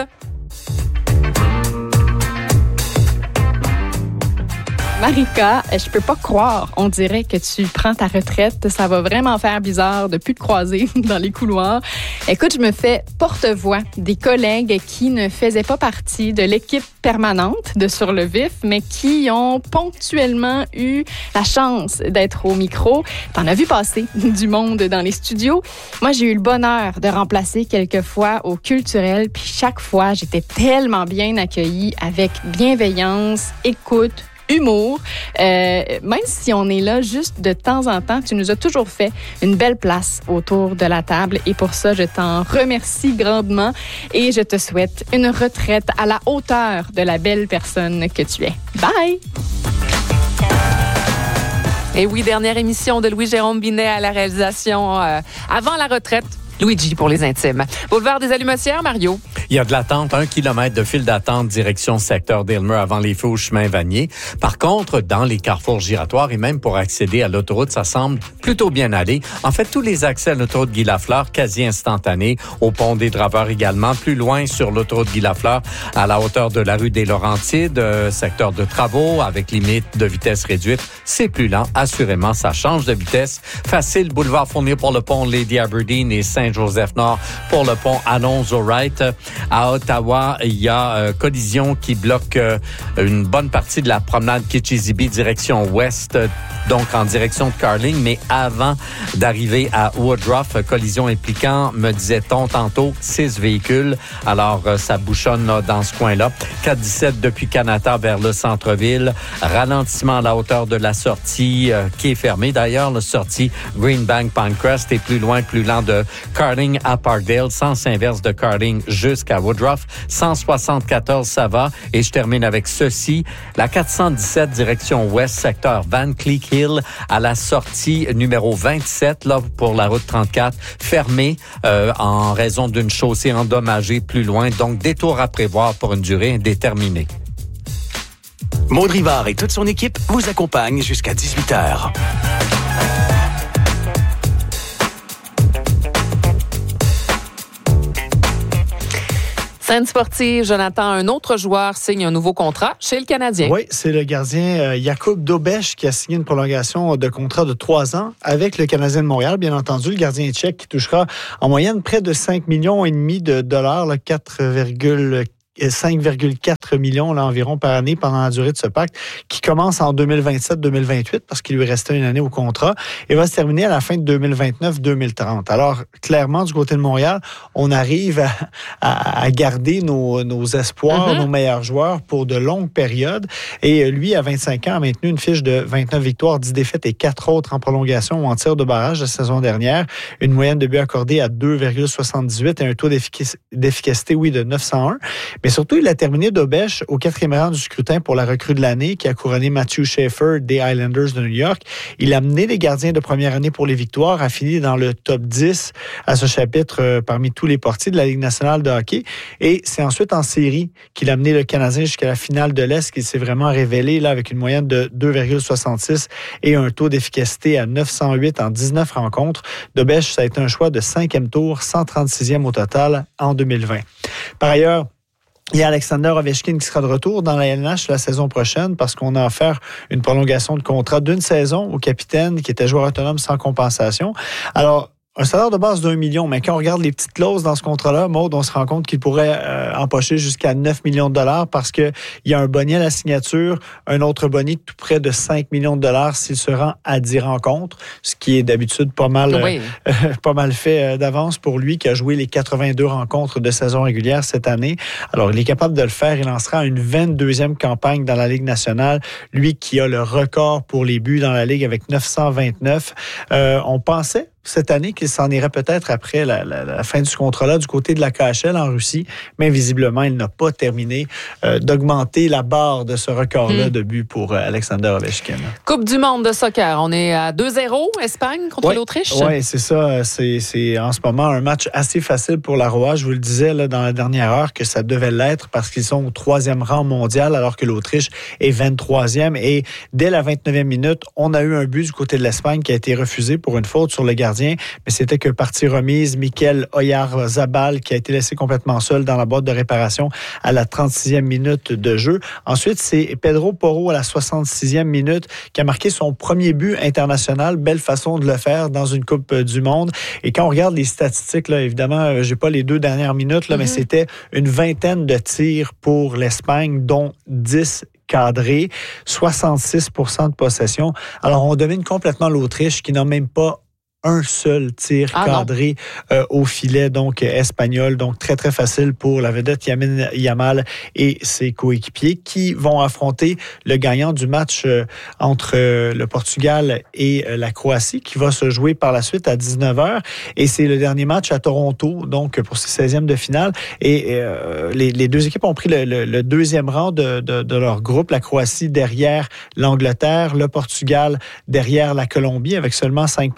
Marika, je peux pas croire. On dirait que tu prends ta retraite. Ça va vraiment faire bizarre de plus te croiser dans les couloirs. Écoute, je me fais porte-voix des collègues qui ne faisaient pas partie de l'équipe permanente de Sur le Vif, mais qui ont ponctuellement eu la chance d'être au micro. T'en as vu passer du monde dans les studios. Moi, j'ai eu le bonheur de remplacer quelques fois au culturel, puis chaque fois, j'étais tellement bien accueillie avec bienveillance, écoute, humour. Euh, même si on est là juste de temps en temps, tu nous as toujours fait une belle place autour de la table et pour ça, je t'en remercie grandement et je te souhaite une retraite à la hauteur de la belle personne que tu es. Bye! Et oui, dernière émission de Louis-Jérôme Binet à la réalisation euh, avant la retraite. Luigi pour les intimes. Boulevard des Allumossières, Mario. Il y a de l'attente, un kilomètre de file d'attente direction secteur d'Aylmer avant les feux au chemin Vanier. Par contre, dans les carrefours giratoires et même pour accéder à l'autoroute, ça semble plutôt bien aller. En fait, tous les accès à l'autoroute Guy Lafleur, quasi instantanés. Au pont des Draveurs également. Plus loin sur l'autoroute Guy Lafleur, à la hauteur de la rue des Laurentides, euh, secteur de travaux avec limite de vitesse réduite. C'est plus lent. Assurément, ça change de vitesse. Facile, boulevard Fournier pour le pont Lady Aberdeen et Saint-Joseph-Nord pour le pont Alonzo-Wright. À Ottawa, il y a euh, collision qui bloque euh, une bonne partie de la promenade Kitchissippi direction ouest, donc en direction de Carling, mais avant d'arriver à Woodruff, collision impliquant, me disait-on tantôt, six véhicules. Alors, euh, ça bouchonne là, dans ce coin-là. quatre dix-sept depuis Canada vers le centre-ville. Ralentissement à la hauteur de la sortie euh, qui est fermée. D'ailleurs, la sortie Greenbank-Pinecrest est plus loin, plus lent de Carling à Parkdale, sens inverse de Carling jusqu'à Woodruff. cent soixante-quatorze, ça va. Et je termine avec ceci. La quatre cent dix-sept, direction ouest, secteur Van Cleek Hill, à la sortie numéro vingt-sept, là, pour la route trente-quatre, fermée euh, en raison d'une chaussée endommagée plus loin. Donc, détour à prévoir pour une durée indéterminée. Maud Rivard et toute son équipe vous accompagnent jusqu'à dix-huit heures. Scène sportive, Jonathan, un autre joueur signe un nouveau contrat chez le Canadien. Oui, c'est le gardien euh, Jakub Dobeš qui a signé une prolongation de contrat de trois ans avec le Canadien de Montréal. Bien entendu, le gardien tchèque qui touchera en moyenne près de cinq millions et demi de dollars, là, quatre virgule cinq virgule quatre millions là, environ par année pendant la durée de ce pacte qui commence en deux mille vingt-sept deux mille vingt-huit parce qu'il lui restait une année au contrat et va se terminer à la fin de deux mille vingt-neuf deux mille trente. Alors, clairement, du côté de Montréal, on arrive à, à, à garder nos, nos espoirs, mm-hmm. nos meilleurs joueurs pour de longues périodes. Et lui, à vingt-cinq ans, a maintenu une fiche de vingt-neuf victoires, dix défaites et quatre autres en prolongation ou en tir de barrage la saison dernière. Une moyenne de buts accordés à deux virgule soixante-dix-huit et un taux d'effic- d'efficacité, oui, de neuf cent un. Mais surtout, il a terminé Dobeš au quatrième rang du scrutin pour la recrue de l'année qui a couronné Matthew Schaefer des Islanders de New York. Il a mené les gardiens de première année pour les victoires, a fini dans le top dix à ce chapitre euh, parmi tous les portiers de la Ligue nationale de hockey. Et c'est ensuite en série qu'il a mené le Canadien jusqu'à la finale de l'Est qu'il s'est vraiment révélé là, avec une moyenne de deux virgule soixante-six et un taux d'efficacité à neuf cent huit en dix-neuf rencontres. Dobeš, ça a été un choix de cinquième tour, cent trente-sixième au total en deux mille vingt. Par ailleurs, il y a Alexander Ovechkin qui sera de retour dans la L N H la saison prochaine parce qu'on a offert une prolongation de contrat d'une saison au capitaine qui était joueur autonome sans compensation. Alors, un salaire de base d'un million, mais quand on regarde les petites clauses dans ce contrat-là, Maud, on se rend compte qu'il pourrait euh, empocher jusqu'à neuf millions de dollars parce qu'il y a un bonnet à la signature, un autre bonnet de tout près de cinq millions de dollars s'il se rend à dix rencontres, ce qui est d'habitude pas mal, oui. euh, pas mal fait euh, d'avance pour lui qui a joué les quatre-vingt-deux rencontres de saison régulière cette année. Alors, il est capable de le faire. Il lancera une vingt-deuxième campagne dans la Ligue nationale. Lui qui a le record pour les buts dans la Ligue avec neuf cent vingt-neuf. Euh, on pensait cette année qu'il s'en irait peut-être après la, la, la fin du contrat-là du côté de la K H L en Russie, mais visiblement, il n'a pas terminé euh, d'augmenter la barre de ce record-là mmh. de buts pour euh, Alexander Ovechkin. Coupe du monde de soccer, on est à deux zéro, Espagne contre ouais, l'Autriche. Oui, c'est ça. C'est, c'est en ce moment un match assez facile pour la Roa. Je vous le disais là, dans la dernière heure que ça devait l'être parce qu'ils sont au troisième rang mondial alors que l'Autriche est vingt-troisième. Et dès la vingt-neuvième minute, on a eu un but du côté de l'Espagne qui a été refusé pour une faute sur le gardien. Mais c'était que partie remise, Mikel Oyarzabal qui a été laissé complètement seul dans la boîte de réparation à la trente-sixième minute de jeu. Ensuite, c'est Pedro Porro à la soixante-sixième minute qui a marqué son premier but international. Belle façon de le faire dans une Coupe du Monde. Et quand on regarde les statistiques, là, évidemment, j'ai pas les deux dernières minutes, là, mm-hmm. mais c'était une vingtaine de tirs pour l'Espagne, dont dix cadrés, soixante-six pour cent de possession. Alors, on domine complètement l'Autriche qui n'a même pas un seul tir ah cadré euh, au filet, donc euh, espagnol. Donc, très, très facile pour la vedette Lamine Yamal et ses coéquipiers qui vont affronter le gagnant du match euh, entre euh, le Portugal et euh, la Croatie qui va se jouer par la suite à dix-neuf heures. Et c'est le dernier match à Toronto, donc pour ces seizièmes de finale. Et euh, les, les deux équipes ont pris le, le, le deuxième rang de, de, de leur groupe. La Croatie derrière l'Angleterre, le Portugal derrière la Colombie avec seulement cinq points.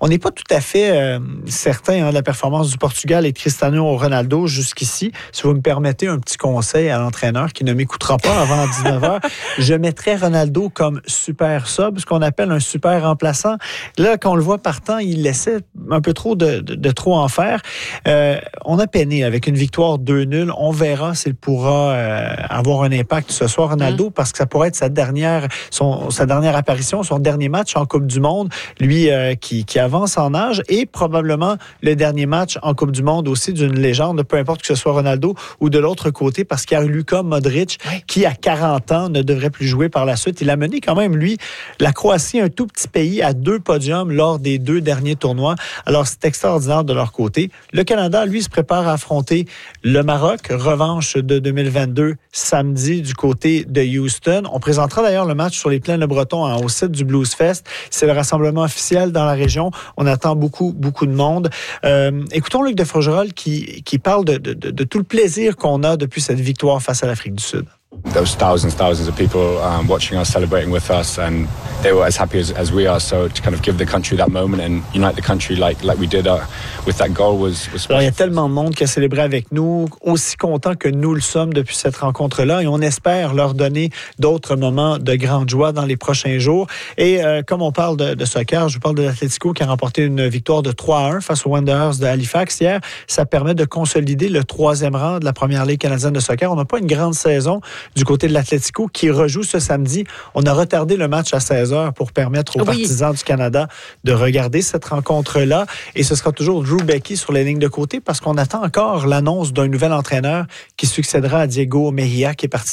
on n'est pas tout à fait euh, certain hein, de la performance du Portugal et de Cristiano Ronaldo jusqu'ici. Si vous me permettez un petit conseil à l'entraîneur qui ne m'écoutera pas avant dix-neuf heures, je mettrais Ronaldo comme super sub, ce qu'on appelle un super remplaçant. Là, quand on le voit partant, il laissait un peu trop de, de, de trop en faire. Euh, on a peiné avec une victoire deux nuls. On verra s'il pourra euh, avoir un impact ce soir, Ronaldo, mmh. parce que ça pourrait être sa dernière, son, sa dernière apparition, son dernier match en Coupe du Monde, lui euh, qui, qui avance en âge, et probablement le dernier match en Coupe du Monde aussi d'une légende, peu importe que ce soit Ronaldo ou de l'autre côté, parce qu'il y a Luka Modric, oui. qui à quarante ans ne devrait plus jouer par la suite. Il a mené quand même, lui, la Croatie, un tout petit pays, à deux podiums lors des deux derniers tournois. Alors, c'est extraordinaire de leur côté. Le Canada, lui, se prépare à affronter le Maroc. Revanche de deux mille vingt-deux, samedi, du côté de Houston. On présentera d'ailleurs le match sur les plaines de Breton hein, au site du Blues Fest. C'est le rassemblement officiel dans la région. On attend beaucoup, beaucoup de monde. Euh, écoutons Luc de Faugerolles qui, qui parle de, de, de, de tout le plaisir qu'on a depuis cette victoire face à l'Afrique du Sud. There was thousands, thousands of people um, watching us, celebrating with us, and they were as happy as, as we are. So to kind of give the country that moment and unite the country like like we did uh, with that goal was, was Alors, il y a tellement de monde qui a célébré avec nous, aussi content que nous le sommes depuis cette rencontre-là, et on espère leur donner d'autres moments de grande joie dans les prochains jours. Et euh, comme on parle de, de soccer, je vous parle de l'Atlético qui a remporté une victoire de trois à un face aux Wanderers de Halifax hier. Ça permet de consolider le troisième rang de la Première Ligue canadienne de soccer. On n'a pas une grande saison du côté de l'Atlético qui rejoue ce samedi. On a retardé le match à seize heures pour permettre aux oui. partisans du Canada de regarder cette rencontre-là. Et ce sera toujours Drew Becky sur les lignes de côté parce qu'on attend encore l'annonce d'un nouvel entraîneur qui succédera à Diego Mejia qui est parti